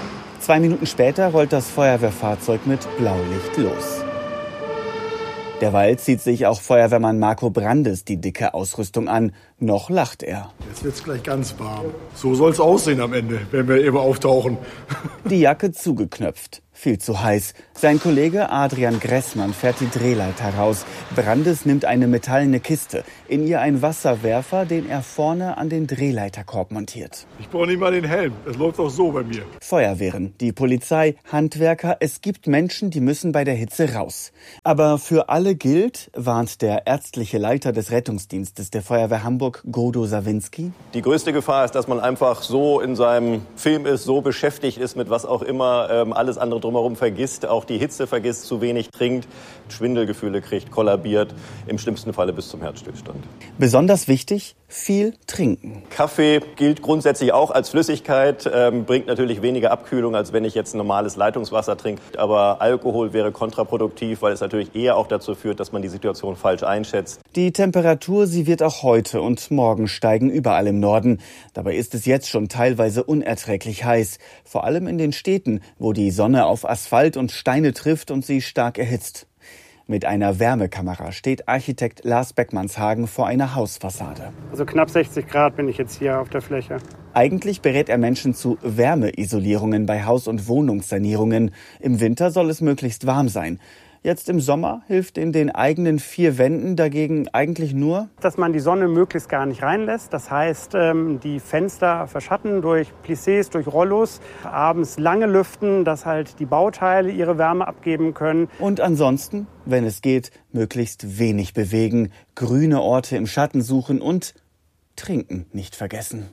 2 Minuten später rollt das Feuerwehrfahrzeug mit Blaulicht los. Derweil zieht sich auch Feuerwehrmann Marco Brandes die dicke Ausrüstung an. Noch lacht er. Jetzt wird's gleich ganz warm. So soll's aussehen am Ende, wenn wir eben auftauchen. Die Jacke zugeknöpft. Viel zu heiß. Sein Kollege Adrian Gressmann fährt die Drehleiter raus. Brandes nimmt eine metallene Kiste. In ihr ein Wasserwerfer, den er vorne an den Drehleiterkorb montiert. Ich brauche nicht mal den Helm. Das läuft auch so bei mir. Feuerwehren, die Polizei, Handwerker. Es gibt Menschen, die müssen bei der Hitze raus. Aber für alle gilt, warnt der ärztliche Leiter des Rettungsdienstes der Feuerwehr Hamburg, Godo Sawinski. Die größte Gefahr ist, dass man einfach so in seinem Film ist, so beschäftigt ist mit was auch immer, alles andere drumherum vergisst, auch die Hitze vergisst, zu wenig trinkt, Schwindelgefühle kriegt, kollabiert, im schlimmsten Falle bis zum Herzstillstand. Besonders wichtig, viel trinken. Kaffee gilt grundsätzlich auch als Flüssigkeit, bringt natürlich weniger Abkühlung, als wenn ich jetzt normales Leitungswasser trinke. Aber Alkohol wäre kontraproduktiv, weil es natürlich eher auch dazu führt, dass man die Situation falsch einschätzt. Die Temperatur, sie wird auch heute und morgen steigen überall im Norden. Dabei ist es jetzt schon teilweise unerträglich heiß. Vor allem in den Städten, wo die Sonne auf Asphalt und Steine trifft und sie stark erhitzt. Mit einer Wärmekamera steht Architekt Lars Beckmannshagen vor einer Hausfassade. Also knapp 60 Grad bin ich jetzt hier auf der Fläche. Eigentlich berät er Menschen zu Wärmeisolierungen bei Haus- und Wohnungssanierungen. Im Winter soll es möglichst warm sein. Jetzt im Sommer hilft in den eigenen 4 Wänden dagegen eigentlich nur, dass man die Sonne möglichst gar nicht reinlässt. Das heißt, die Fenster verschatten durch Plissés, durch Rollos. Abends lange lüften, dass halt die Bauteile ihre Wärme abgeben können. Und ansonsten, wenn es geht, möglichst wenig bewegen, grüne Orte im Schatten suchen und trinken nicht vergessen.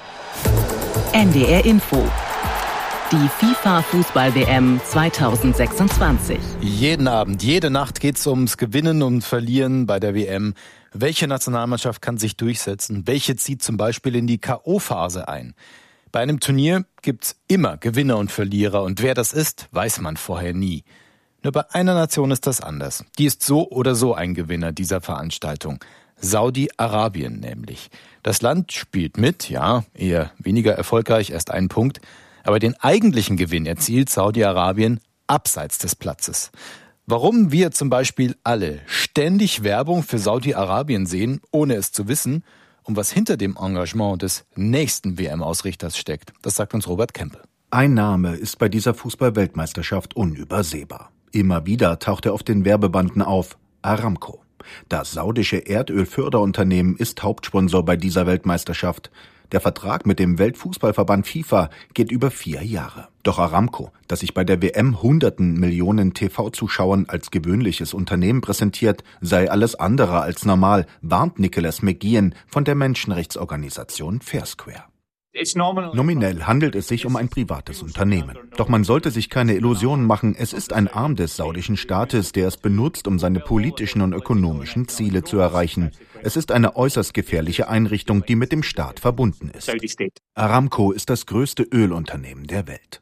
NDR Info. Die FIFA-Fußball-WM 2026. Jeden Abend, jede Nacht geht's ums Gewinnen und Verlieren bei der WM. Welche Nationalmannschaft kann sich durchsetzen? Welche zieht zum Beispiel in die K.O.-Phase ein? Bei einem Turnier gibt's immer Gewinner und Verlierer. Und wer das ist, weiß man vorher nie. Nur bei einer Nation ist das anders. Die ist so oder so ein Gewinner dieser Veranstaltung. Saudi-Arabien nämlich. Das Land spielt mit, ja, eher weniger erfolgreich, erst 1 Punkt. Aber den eigentlichen Gewinn erzielt Saudi-Arabien abseits des Platzes. Warum wir zum Beispiel alle ständig Werbung für Saudi-Arabien sehen, ohne es zu wissen, und was hinter dem Engagement des nächsten WM-Ausrichters steckt, das sagt uns Robert Kempe. Ein Name ist bei dieser Fußball-Weltmeisterschaft unübersehbar. Immer wieder taucht er auf den Werbebanden auf: Aramco. Das saudische Erdölförderunternehmen ist Hauptsponsor bei dieser Weltmeisterschaft. Der Vertrag mit dem Weltfußballverband FIFA geht über 4 Jahre. Doch Aramco, das sich bei der WM hunderten Millionen TV-Zuschauern als gewöhnliches Unternehmen präsentiert, sei alles andere als normal, warnt Nicholas McGeehan von der Menschenrechtsorganisation Fair Square. Nominell handelt es sich um ein privates Unternehmen. Doch man sollte sich keine Illusionen machen, es ist ein Arm des saudischen Staates, der es benutzt, um seine politischen und ökonomischen Ziele zu erreichen. Es ist eine äußerst gefährliche Einrichtung, die mit dem Staat verbunden ist. Aramco ist das größte Ölunternehmen der Welt.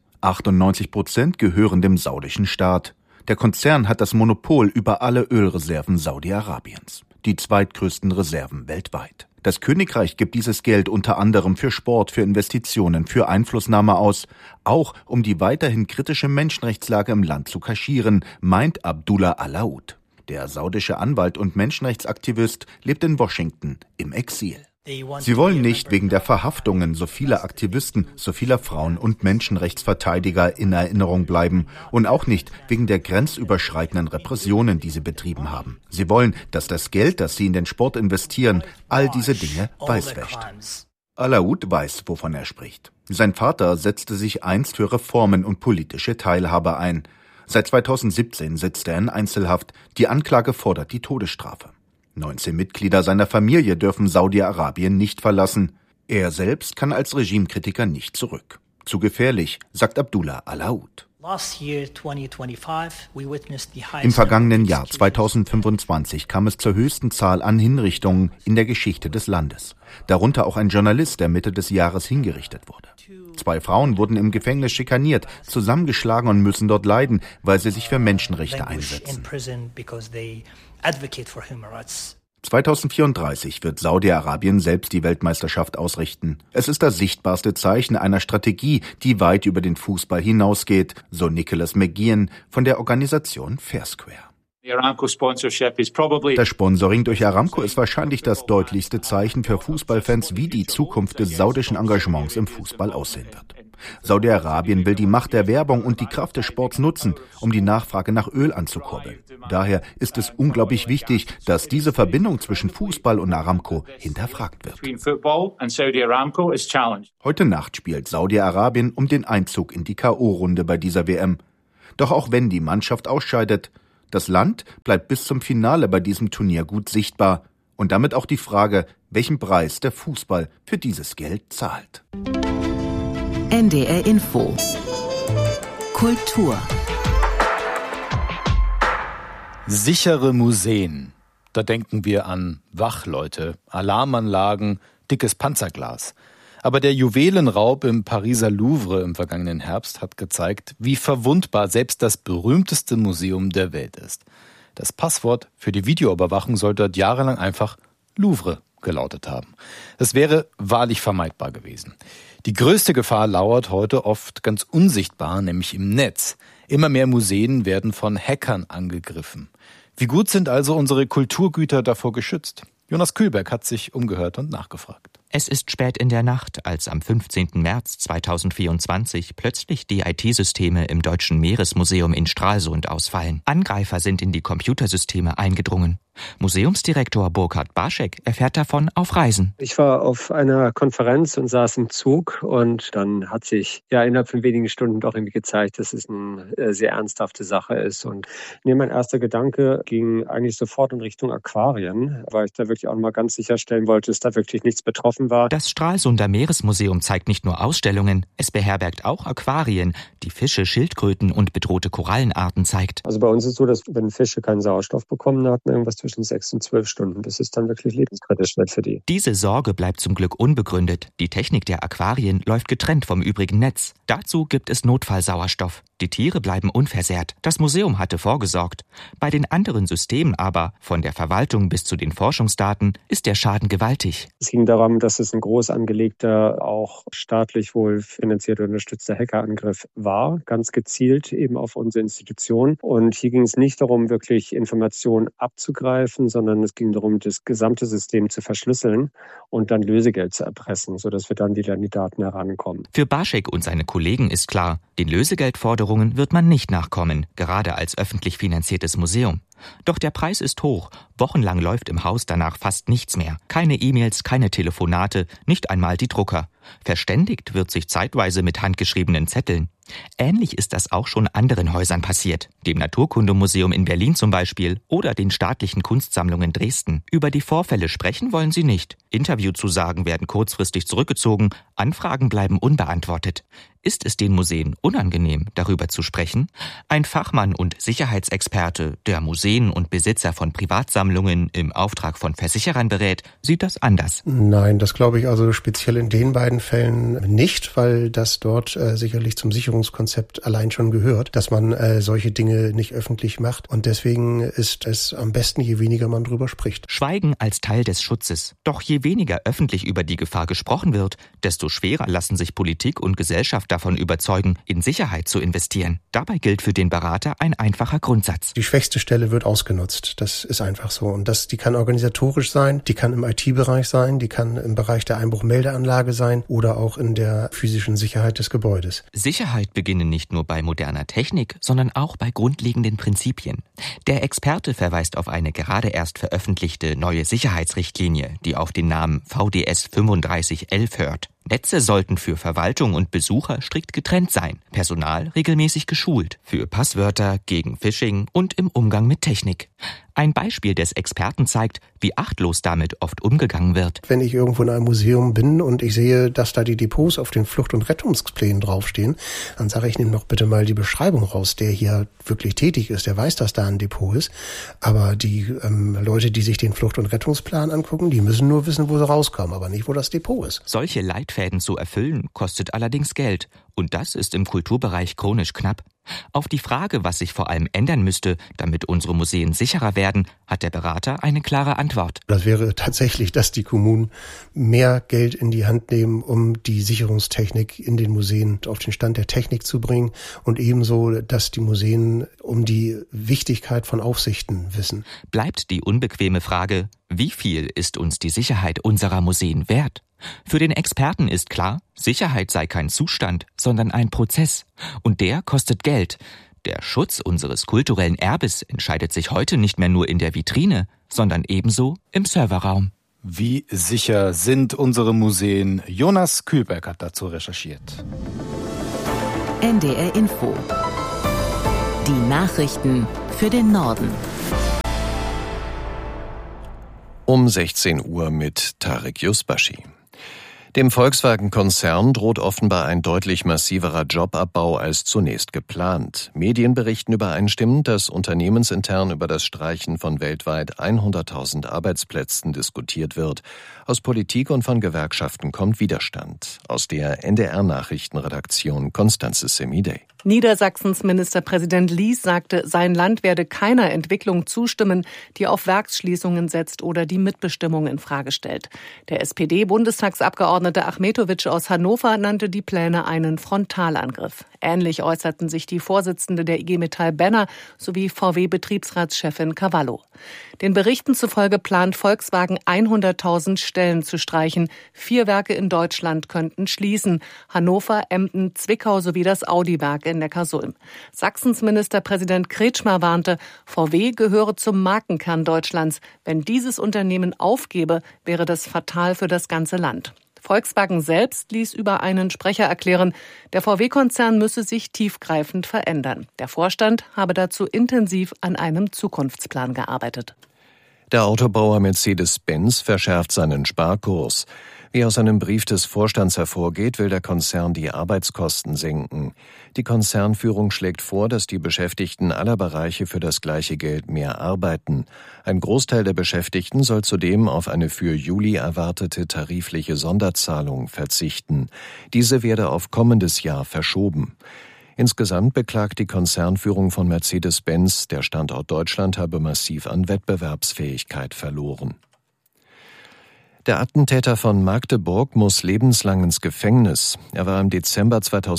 98% gehören dem saudischen Staat. Der Konzern hat das Monopol über alle Ölreserven Saudi-Arabiens, die zweitgrößten Reserven weltweit. Das Königreich gibt dieses Geld unter anderem für Sport, für Investitionen, für Einflussnahme aus, auch um die weiterhin kritische Menschenrechtslage im Land zu kaschieren, meint Abdullah Alaoud. Der saudische Anwalt und Menschenrechtsaktivist lebt in Washington im Exil. Sie wollen nicht wegen der Verhaftungen so vieler Aktivisten, so vieler Frauen und Menschenrechtsverteidiger in Erinnerung bleiben und auch nicht wegen der grenzüberschreitenden Repressionen, die sie betrieben haben. Sie wollen, dass das Geld, das sie in den Sport investieren, all diese Dinge weißwäscht. Alaoud weiß, wovon er spricht. Sein Vater setzte sich einst für Reformen und politische Teilhabe ein. Seit 2017 sitzt er in Einzelhaft. Die Anklage fordert die Todesstrafe. 19 Mitglieder seiner Familie dürfen Saudi-Arabien nicht verlassen. Er selbst kann als Regimekritiker nicht zurück. Zu gefährlich, sagt Abdullah Alaoud. Im vergangenen Jahr 2025 kam es zur höchsten Zahl an Hinrichtungen in der Geschichte des Landes. Darunter auch ein Journalist, der Mitte des Jahres hingerichtet wurde. 2 Frauen wurden im Gefängnis schikaniert, zusammengeschlagen und müssen dort leiden, weil sie sich für Menschenrechte einsetzen. 2034 wird Saudi-Arabien selbst die Weltmeisterschaft ausrichten. Es ist das sichtbarste Zeichen einer Strategie, die weit über den Fußball hinausgeht, so Nicholas McGeehan von der Organisation Fair Square. Das Sponsoring durch Aramco ist wahrscheinlich das deutlichste Zeichen für Fußballfans, wie die Zukunft des saudischen Engagements im Fußball aussehen wird. Saudi-Arabien will die Macht der Werbung und die Kraft des Sports nutzen, um die Nachfrage nach Öl anzukurbeln. Daher ist es unglaublich wichtig, dass diese Verbindung zwischen Fußball und Aramco hinterfragt wird. Heute Nacht spielt Saudi-Arabien um den Einzug in die K.O.-Runde bei dieser WM. Doch auch wenn die Mannschaft ausscheidet, das Land bleibt bis zum Finale bei diesem Turnier gut sichtbar. Und damit auch die Frage, welchen Preis der Fußball für dieses Geld zahlt. NDR Info. Kultur. Sichere Museen. Da denken wir an Wachleute, Alarmanlagen, dickes Panzerglas. Aber der Juwelenraub im Pariser Louvre im vergangenen Herbst hat gezeigt, wie verwundbar selbst das berühmteste Museum der Welt ist. Das Passwort für die Videoüberwachung soll dort jahrelang einfach Louvre gelautet haben. Es wäre wahrlich vermeidbar gewesen. Die größte Gefahr lauert heute oft ganz unsichtbar, nämlich im Netz. Immer mehr Museen werden von Hackern angegriffen. Wie gut sind also unsere Kulturgüter davor geschützt? Jonas Kühlberg hat sich umgehört und nachgefragt. Es ist spät in der Nacht, als am 15. März 2024 plötzlich die IT-Systeme im Deutschen Meeresmuseum in Stralsund ausfallen. Angreifer sind in die Computersysteme eingedrungen. Museumsdirektor Burkhard Barschek erfährt davon auf Reisen. Ich war auf einer Konferenz und saß im Zug und dann hat sich innerhalb von wenigen Stunden doch irgendwie gezeigt, dass es eine sehr ernsthafte Sache ist. Und mein erster Gedanke ging eigentlich sofort in Richtung Aquarien, weil ich da wirklich auch mal ganz sicherstellen wollte, dass da wirklich nichts betroffen war. Das Stralsunder Meeresmuseum zeigt nicht nur Ausstellungen, es beherbergt auch Aquarien, die Fische, Schildkröten und bedrohte Korallenarten zeigt. Also bei uns ist es so, dass wenn Fische keinen Sauerstoff bekommen, dann hat man irgendwas zwischen 6 und 12 Stunden, bis es dann wirklich lebenskritisch wird für die. Diese Sorge bleibt zum Glück unbegründet. Die Technik der Aquarien läuft getrennt vom übrigen Netz. Dazu gibt es Notfallsauerstoff. Die Tiere bleiben unversehrt. Das Museum hatte vorgesorgt. Bei den anderen Systemen aber, von der Verwaltung bis zu den Forschungsdaten, ist der Schaden gewaltig. Es ging darum, dass es ein groß angelegter, auch staatlich wohl finanzierter unterstützter Hackerangriff war, ganz gezielt eben auf unsere Institution. Und hier ging es nicht darum, wirklich Informationen abzugreifen, sondern es ging darum, das gesamte System zu verschlüsseln und dann Lösegeld zu erpressen, sodass wir dann wieder an die Daten herankommen. Für Barschek und seine Kollegen ist klar, den Lösegeldforderungen wird man nicht nachkommen, gerade als öffentlich finanziertes Museum. Doch der Preis ist hoch. Wochenlang läuft im Haus danach fast nichts mehr. Keine E-Mails, keine Telefonate, nicht einmal die Drucker. Verständigt wird sich zeitweise mit handgeschriebenen Zetteln. Ähnlich ist das auch schon anderen Häusern passiert. Dem Naturkundemuseum in Berlin zum Beispiel oder den staatlichen Kunstsammlungen Dresden. Über die Vorfälle sprechen wollen sie nicht. Interviewzusagen werden kurzfristig zurückgezogen. Anfragen bleiben unbeantwortet. Ist es den Museen unangenehm, darüber zu sprechen? Ein Fachmann und Sicherheitsexperte, der Museen und Besitzer von Privatsammlungen im Auftrag von Versicherern berät, sieht das anders. Nein, das glaube ich also speziell in den beiden Fällen nicht, weil das dort sicherlich zum Sicherungskonzept allein schon gehört, dass man solche Dinge nicht öffentlich macht. Und deswegen ist es am besten, je weniger man drüber spricht. Schweigen als Teil des Schutzes. Doch je weniger öffentlich über die Gefahr gesprochen wird, desto schwerer lassen sich Politik und Gesellschaft davon überzeugen, in Sicherheit zu investieren. Dabei gilt für den Berater ein einfacher Grundsatz. Die schwächste Stelle wird ausgenutzt. Das ist einfach so. Und die kann organisatorisch sein, die kann im IT-Bereich sein, die kann im Bereich der Einbruchmeldeanlage sein oder auch in der physischen Sicherheit des Gebäudes. Sicherheit beginnt nicht nur bei moderner Technik, sondern auch bei grundlegenden Prinzipien. Der Experte verweist auf eine gerade erst veröffentlichte neue Sicherheitsrichtlinie, die auf den Namen VDS 3511 hört. Netze sollten für Verwaltung und Besucher strikt getrennt sein, Personal regelmäßig geschult, für Passwörter, gegen Phishing und im Umgang mit Technik. Ein Beispiel des Experten zeigt, wie achtlos damit oft umgegangen wird. Wenn ich irgendwo in einem Museum bin und ich sehe, dass da die Depots auf den Flucht- und Rettungsplänen draufstehen, dann sage ich, nimm doch bitte mal die Beschreibung raus, der hier wirklich tätig ist, der weiß, dass da ein Depot ist. Aber die Leute, die sich den Flucht- und Rettungsplan angucken, die müssen nur wissen, wo sie rauskommen, aber nicht, wo das Depot ist. Solche Leitfäden zu erfüllen, kostet allerdings Geld. Und das ist im Kulturbereich chronisch knapp. Auf die Frage, was sich vor allem ändern müsste, damit unsere Museen sicherer werden, hat der Berater eine klare Antwort. Das wäre tatsächlich, dass die Kommunen mehr Geld in die Hand nehmen, um die Sicherungstechnik in den Museen auf den Stand der Technik zu bringen und ebenso, dass die Museen um die Wichtigkeit von Aufsichten wissen. Bleibt die unbequeme Frage, wie viel ist uns die Sicherheit unserer Museen wert? Für den Experten ist klar, Sicherheit sei kein Zustand, sondern ein Prozess. Und der kostet Geld. Der Schutz unseres kulturellen Erbes entscheidet sich heute nicht mehr nur in der Vitrine, sondern ebenso im Serverraum. Wie sicher sind unsere Museen? Jonas Kühlberg hat dazu recherchiert. NDR Info. Die Nachrichten für den Norden. Um 16 Uhr mit Tarek Yusbashi. Dem Volkswagen-Konzern droht offenbar ein deutlich massiverer Jobabbau als zunächst geplant. Medien berichten übereinstimmend, dass unternehmensintern über das Streichen von weltweit 100.000 Arbeitsplätzen diskutiert wird. Aus Politik und von Gewerkschaften kommt Widerstand. Aus der NDR-Nachrichtenredaktion Constanze Semidey. Niedersachsens Ministerpräsident Lies sagte, sein Land werde keiner Entwicklung zustimmen, die auf Werksschließungen setzt oder die Mitbestimmung in Frage stellt. Der SPD-Bundestagsabgeordnete Achmetowitsch aus Hannover nannte die Pläne einen Frontalangriff. Ähnlich äußerten sich die Vorsitzende der IG Metall Benner sowie VW-Betriebsratschefin Cavallo. Den Berichten zufolge plant Volkswagen 100.000 Stellen zu streichen. 4 Werke in Deutschland könnten schließen. Hannover, Emden, Zwickau sowie das Audi-Werk in Neckarsulm. Sachsens Ministerpräsident Kretschmer warnte, VW gehöre zum Markenkern Deutschlands. Wenn dieses Unternehmen aufgebe, wäre das fatal für das ganze Land. Volkswagen selbst ließ über einen Sprecher erklären, der VW-Konzern müsse sich tiefgreifend verändern. Der Vorstand habe dazu intensiv an einem Zukunftsplan gearbeitet. Der Autobauer Mercedes-Benz verschärft seinen Sparkurs. Wie aus einem Brief des Vorstands hervorgeht, will der Konzern die Arbeitskosten senken. Die Konzernführung schlägt vor, dass die Beschäftigten aller Bereiche für das gleiche Geld mehr arbeiten. Ein Großteil der Beschäftigten soll zudem auf eine für Juli erwartete tarifliche Sonderzahlung verzichten. Diese werde auf kommendes Jahr verschoben. Insgesamt beklagt die Konzernführung von Mercedes-Benz, der Standort Deutschland habe massiv an Wettbewerbsfähigkeit verloren. Der Attentäter von Magdeburg muss lebenslang ins Gefängnis. Er war im Dezember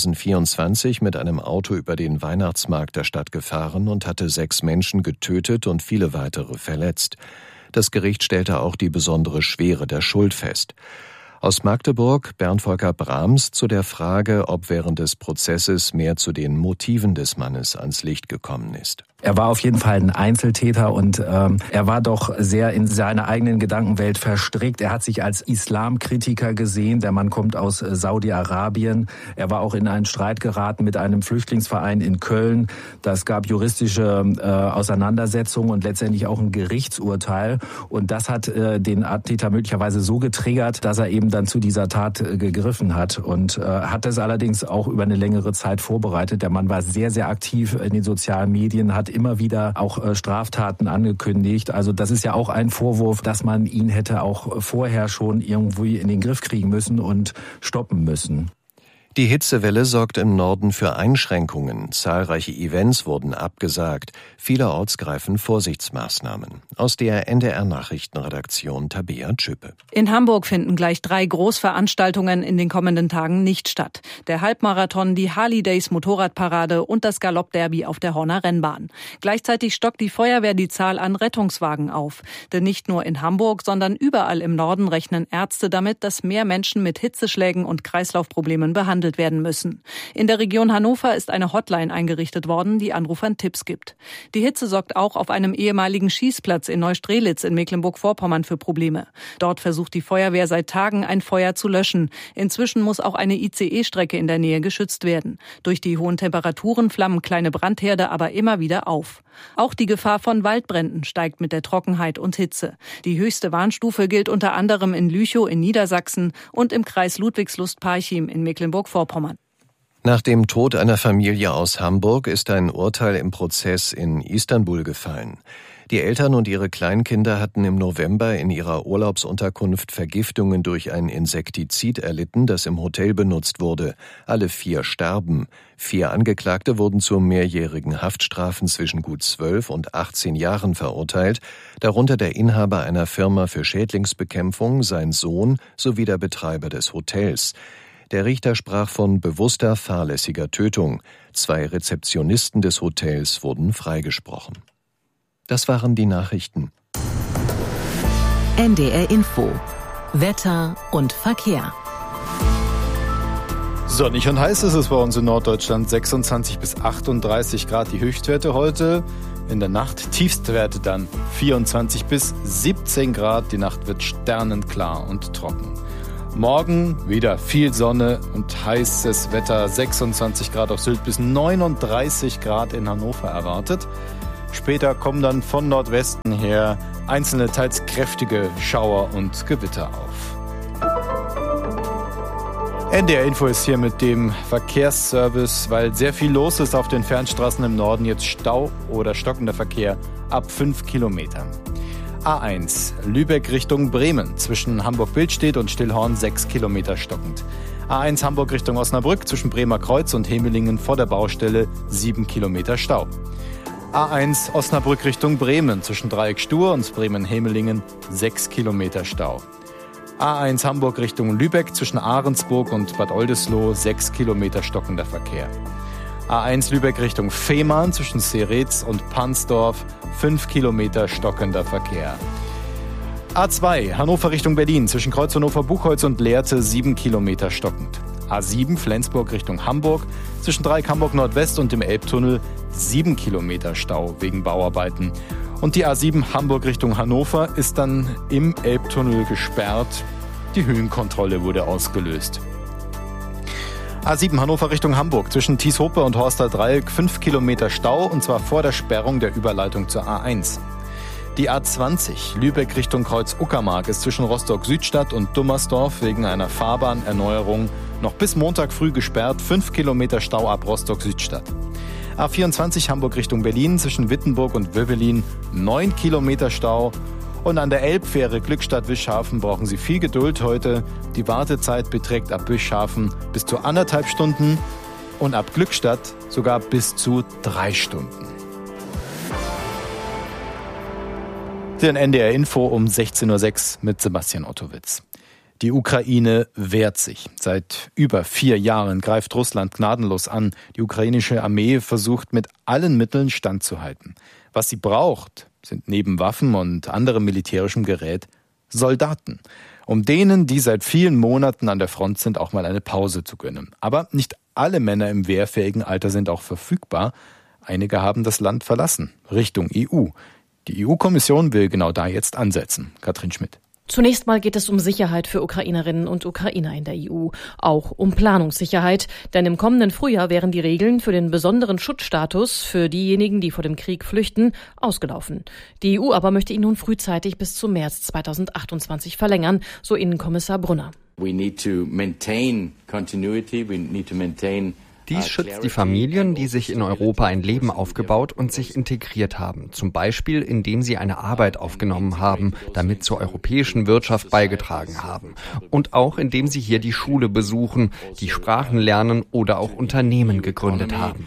2024 mit einem Auto über den Weihnachtsmarkt der Stadt gefahren und hatte 6 Menschen getötet und viele weitere verletzt. Das Gericht stellte auch die besondere Schwere der Schuld fest. Aus Magdeburg Bernd Volker Brahms zu der Frage, ob während des Prozesses mehr zu den Motiven des Mannes ans Licht gekommen ist. Er war auf jeden Fall ein Einzeltäter und er war doch sehr in seiner eigenen Gedankenwelt verstrickt. Er hat sich als Islamkritiker gesehen. Der Mann kommt aus Saudi-Arabien. Er war auch in einen Streit geraten mit einem Flüchtlingsverein in Köln. Das gab juristische Auseinandersetzungen und letztendlich auch ein Gerichtsurteil. Und das hat den Attentäter möglicherweise so getriggert, dass er eben dann zu dieser Tat gegriffen hat. Und hat es allerdings auch über eine längere Zeit vorbereitet. Der Mann war sehr, sehr aktiv in den sozialen Medien, hat immer wieder auch Straftaten angekündigt. Also das ist ja auch ein Vorwurf, dass man ihn hätte auch vorher schon irgendwie in den Griff kriegen müssen und stoppen müssen. Die Hitzewelle sorgt im Norden für Einschränkungen. Zahlreiche Events wurden abgesagt. Vielerorts greifen Vorsichtsmaßnahmen. Aus der NDR-Nachrichtenredaktion Tabea Tschöpe. In Hamburg finden gleich 3 Großveranstaltungen in den kommenden Tagen nicht statt. Der Halbmarathon, die Harley Days Motorradparade und das Galoppderby auf der Horner Rennbahn. Gleichzeitig stockt die Feuerwehr die Zahl an Rettungswagen auf. Denn nicht nur in Hamburg, sondern überall im Norden rechnen Ärzte damit, dass mehr Menschen mit Hitzeschlägen und Kreislaufproblemen behandelt werden müssen. In der Region Hannover ist eine Hotline eingerichtet worden, die Anrufern Tipps gibt. Die Hitze sorgt auch auf einem ehemaligen Schießplatz in Neustrelitz in Mecklenburg-Vorpommern für Probleme. Dort versucht die Feuerwehr seit Tagen, ein Feuer zu löschen. Inzwischen muss auch eine ICE-Strecke in der Nähe geschützt werden. Durch die hohen Temperaturen flammen kleine Brandherde aber immer wieder auf. Auch die Gefahr von Waldbränden steigt mit der Trockenheit und Hitze. Die höchste Warnstufe gilt unter anderem in Lüchow in Niedersachsen und im Kreis Ludwigslust-Parchim in Mecklenburg-Vorpommern. Nach dem Tod einer Familie aus Hamburg ist ein Urteil im Prozess in Istanbul gefallen. Die Eltern und ihre Kleinkinder hatten im November in ihrer Urlaubsunterkunft Vergiftungen durch ein Insektizid erlitten, das im Hotel benutzt wurde. Alle 4 starben. 4 Angeklagte wurden zu mehrjährigen Haftstrafen zwischen gut 12 und 18 Jahren verurteilt, darunter der Inhaber einer Firma für Schädlingsbekämpfung, sein Sohn sowie der Betreiber des Hotels. Der Richter sprach von bewusster fahrlässiger Tötung. 2 Rezeptionisten des Hotels wurden freigesprochen. Das waren die Nachrichten. NDR Info. Wetter und Verkehr. Sonnig und heiß ist es bei uns in Norddeutschland. 26 bis 38 Grad die Höchstwerte heute. In der Nacht Tiefstwerte dann 24 bis 17 Grad. Die Nacht wird sternenklar und trocken. Morgen wieder viel Sonne und heißes Wetter. 26 Grad auf Sylt bis 39 Grad in Hannover erwartet. Später kommen dann von Nordwesten her einzelne teils kräftige Schauer und Gewitter auf. NDR Info ist hier mit dem Verkehrsservice, weil sehr viel los ist auf den Fernstraßen im Norden. Jetzt Stau oder stockender Verkehr ab 5 Kilometern. A1 Lübeck Richtung Bremen zwischen Hamburg-Bildstedt und Stillhorn 6 Kilometer stockend. A1 Hamburg Richtung Osnabrück zwischen Bremer Kreuz und Hemelingen vor der Baustelle 7 Kilometer Stau. A1 Osnabrück Richtung Bremen zwischen Dreieck Stur und Bremen-Hemelingen 6 Kilometer Stau. A1 Hamburg Richtung Lübeck zwischen Ahrensburg und Bad Oldesloe 6 Kilometer stockender Verkehr. A1 Lübeck Richtung Fehmarn zwischen Seretz und Pansdorf 5 Kilometer stockender Verkehr. A2 Hannover Richtung Berlin zwischen Kreuz Hannover-Buchholz und Lehrte 7 Kilometer stockend. A7 Flensburg Richtung Hamburg zwischen Dreieck Hamburg Nordwest und dem Elbtunnel 7 Kilometer Stau wegen Bauarbeiten. Und die A7 Hamburg Richtung Hannover ist dann im Elbtunnel gesperrt. Die Höhenkontrolle wurde ausgelöst. A7 Hannover Richtung Hamburg zwischen Thieshope und Horster Dreieck 5 Kilometer Stau und zwar vor der Sperrung der Überleitung zur A1. Die A20 Lübeck Richtung Kreuz-Uckermark ist zwischen Rostock-Südstadt und Dummersdorf wegen einer Fahrbahnerneuerung noch bis Montag früh gesperrt, 5 Kilometer Stau ab Rostock-Südstadt. A24 Hamburg Richtung Berlin zwischen Wittenburg und Wövelin 9 Kilometer Stau. Und an der Elbfähre Glückstadt-Wischhafen brauchen Sie viel Geduld heute. Die Wartezeit beträgt ab Wischhafen bis zu 1,5 Stunden und ab Glückstadt sogar bis zu 3 Stunden. Den NDR Info um 16.06 Uhr mit Sebastian Ottowitz. Die Ukraine wehrt sich. Seit über 4 Jahren greift Russland gnadenlos an. Die ukrainische Armee versucht mit allen Mitteln standzuhalten. Was sie braucht, sind neben Waffen und anderem militärischem Gerät Soldaten, um denen, die seit vielen Monaten an der Front sind, auch mal eine Pause zu gönnen. Aber nicht alle Männer im wehrfähigen Alter sind auch verfügbar. Einige haben das Land verlassen, Richtung EU. Die EU-Kommission will genau da jetzt ansetzen. Katrin Schmidt. Zunächst mal geht es um Sicherheit für Ukrainerinnen und Ukrainer in der EU, auch um Planungssicherheit, denn im kommenden Frühjahr wären die Regeln für den besonderen Schutzstatus für diejenigen, die vor dem Krieg flüchten, ausgelaufen. Die EU aber möchte ihn nun frühzeitig bis zum März 2028 verlängern, so Innenkommissar Brunner. Dies schützt die Familien, die sich in Europa ein Leben aufgebaut und sich integriert haben. Zum Beispiel, indem sie eine Arbeit aufgenommen haben, damit zur europäischen Wirtschaft beigetragen haben. Und auch, indem sie hier die Schule besuchen, die Sprachen lernen oder auch Unternehmen gegründet haben.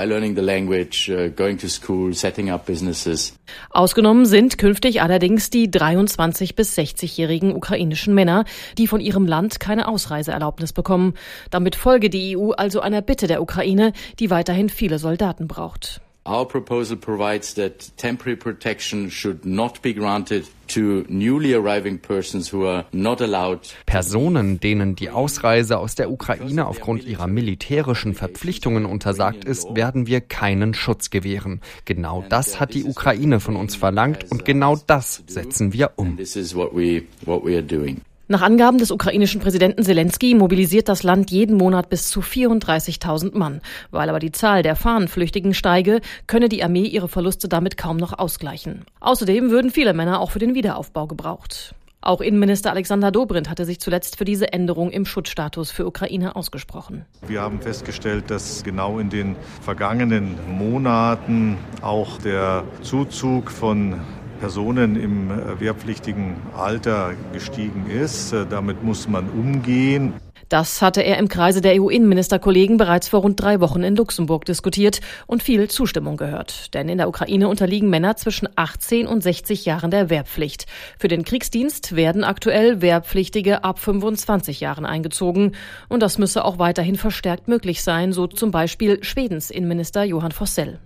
Ausgenommen sind künftig allerdings die 23- bis 60-jährigen ukrainischen Männer, die von ihrem Land keine Ausreiseerlaubnis bekommen. Damit folge die EU also einer Bitte der Ukraine, die weiterhin viele Soldaten braucht. Our proposal provides that temporary protection should not be granted to newly arriving persons who are not allowed. Personen, denen die Ausreise aus der Ukraine aufgrund ihrer militärischen Verpflichtungen untersagt ist, werden wir keinen Schutz gewähren. Genau das hat die Ukraine von uns verlangt und genau das setzen wir um. This is what we are doing. Nach Angaben des ukrainischen Präsidenten Selenskyj mobilisiert das Land jeden Monat bis zu 34.000 Mann. Weil aber die Zahl der Fahnenflüchtigen steige, könne die Armee ihre Verluste damit kaum noch ausgleichen. Außerdem würden viele Männer auch für den Wiederaufbau gebraucht. Auch Innenminister Alexander Dobrindt hatte sich zuletzt für diese Änderung im Schutzstatus für Ukrainer ausgesprochen. Wir haben festgestellt, dass genau in den vergangenen Monaten auch der Zuzug von Personen im wehrpflichtigen Alter gestiegen ist. Damit muss man umgehen. Das hatte er im Kreise der EU-Innenministerkollegen bereits vor rund 3 Wochen in Luxemburg diskutiert und viel Zustimmung gehört. Denn in der Ukraine unterliegen Männer zwischen 18 und 60 Jahren der Wehrpflicht. Für den Kriegsdienst werden aktuell Wehrpflichtige ab 25 Jahren eingezogen. Und das müsse auch weiterhin verstärkt möglich sein, so zum Beispiel Schwedens Innenminister Johan Forssell.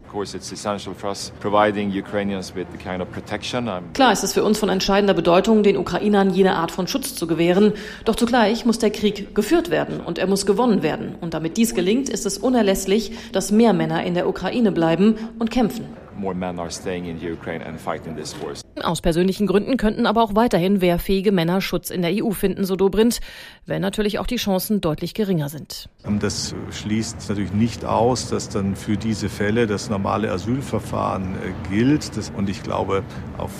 Klar ist es für uns von entscheidender Bedeutung, den Ukrainern jene Art von Schutz zu gewähren. Doch zugleich muss der Krieg geführt werden und er muss gewonnen werden. Und damit dies gelingt, ist es unerlässlich, dass mehr Männer in der Ukraine bleiben und kämpfen. Aus persönlichen Gründen könnten aber auch weiterhin wehrfähige Männer Schutz in der EU finden, so Dobrindt, wenn natürlich auch die Chancen deutlich geringer sind. Das schließt natürlich nicht aus, dass dann für diese Fälle das normale Asylverfahren gilt. Und ich glaube, auf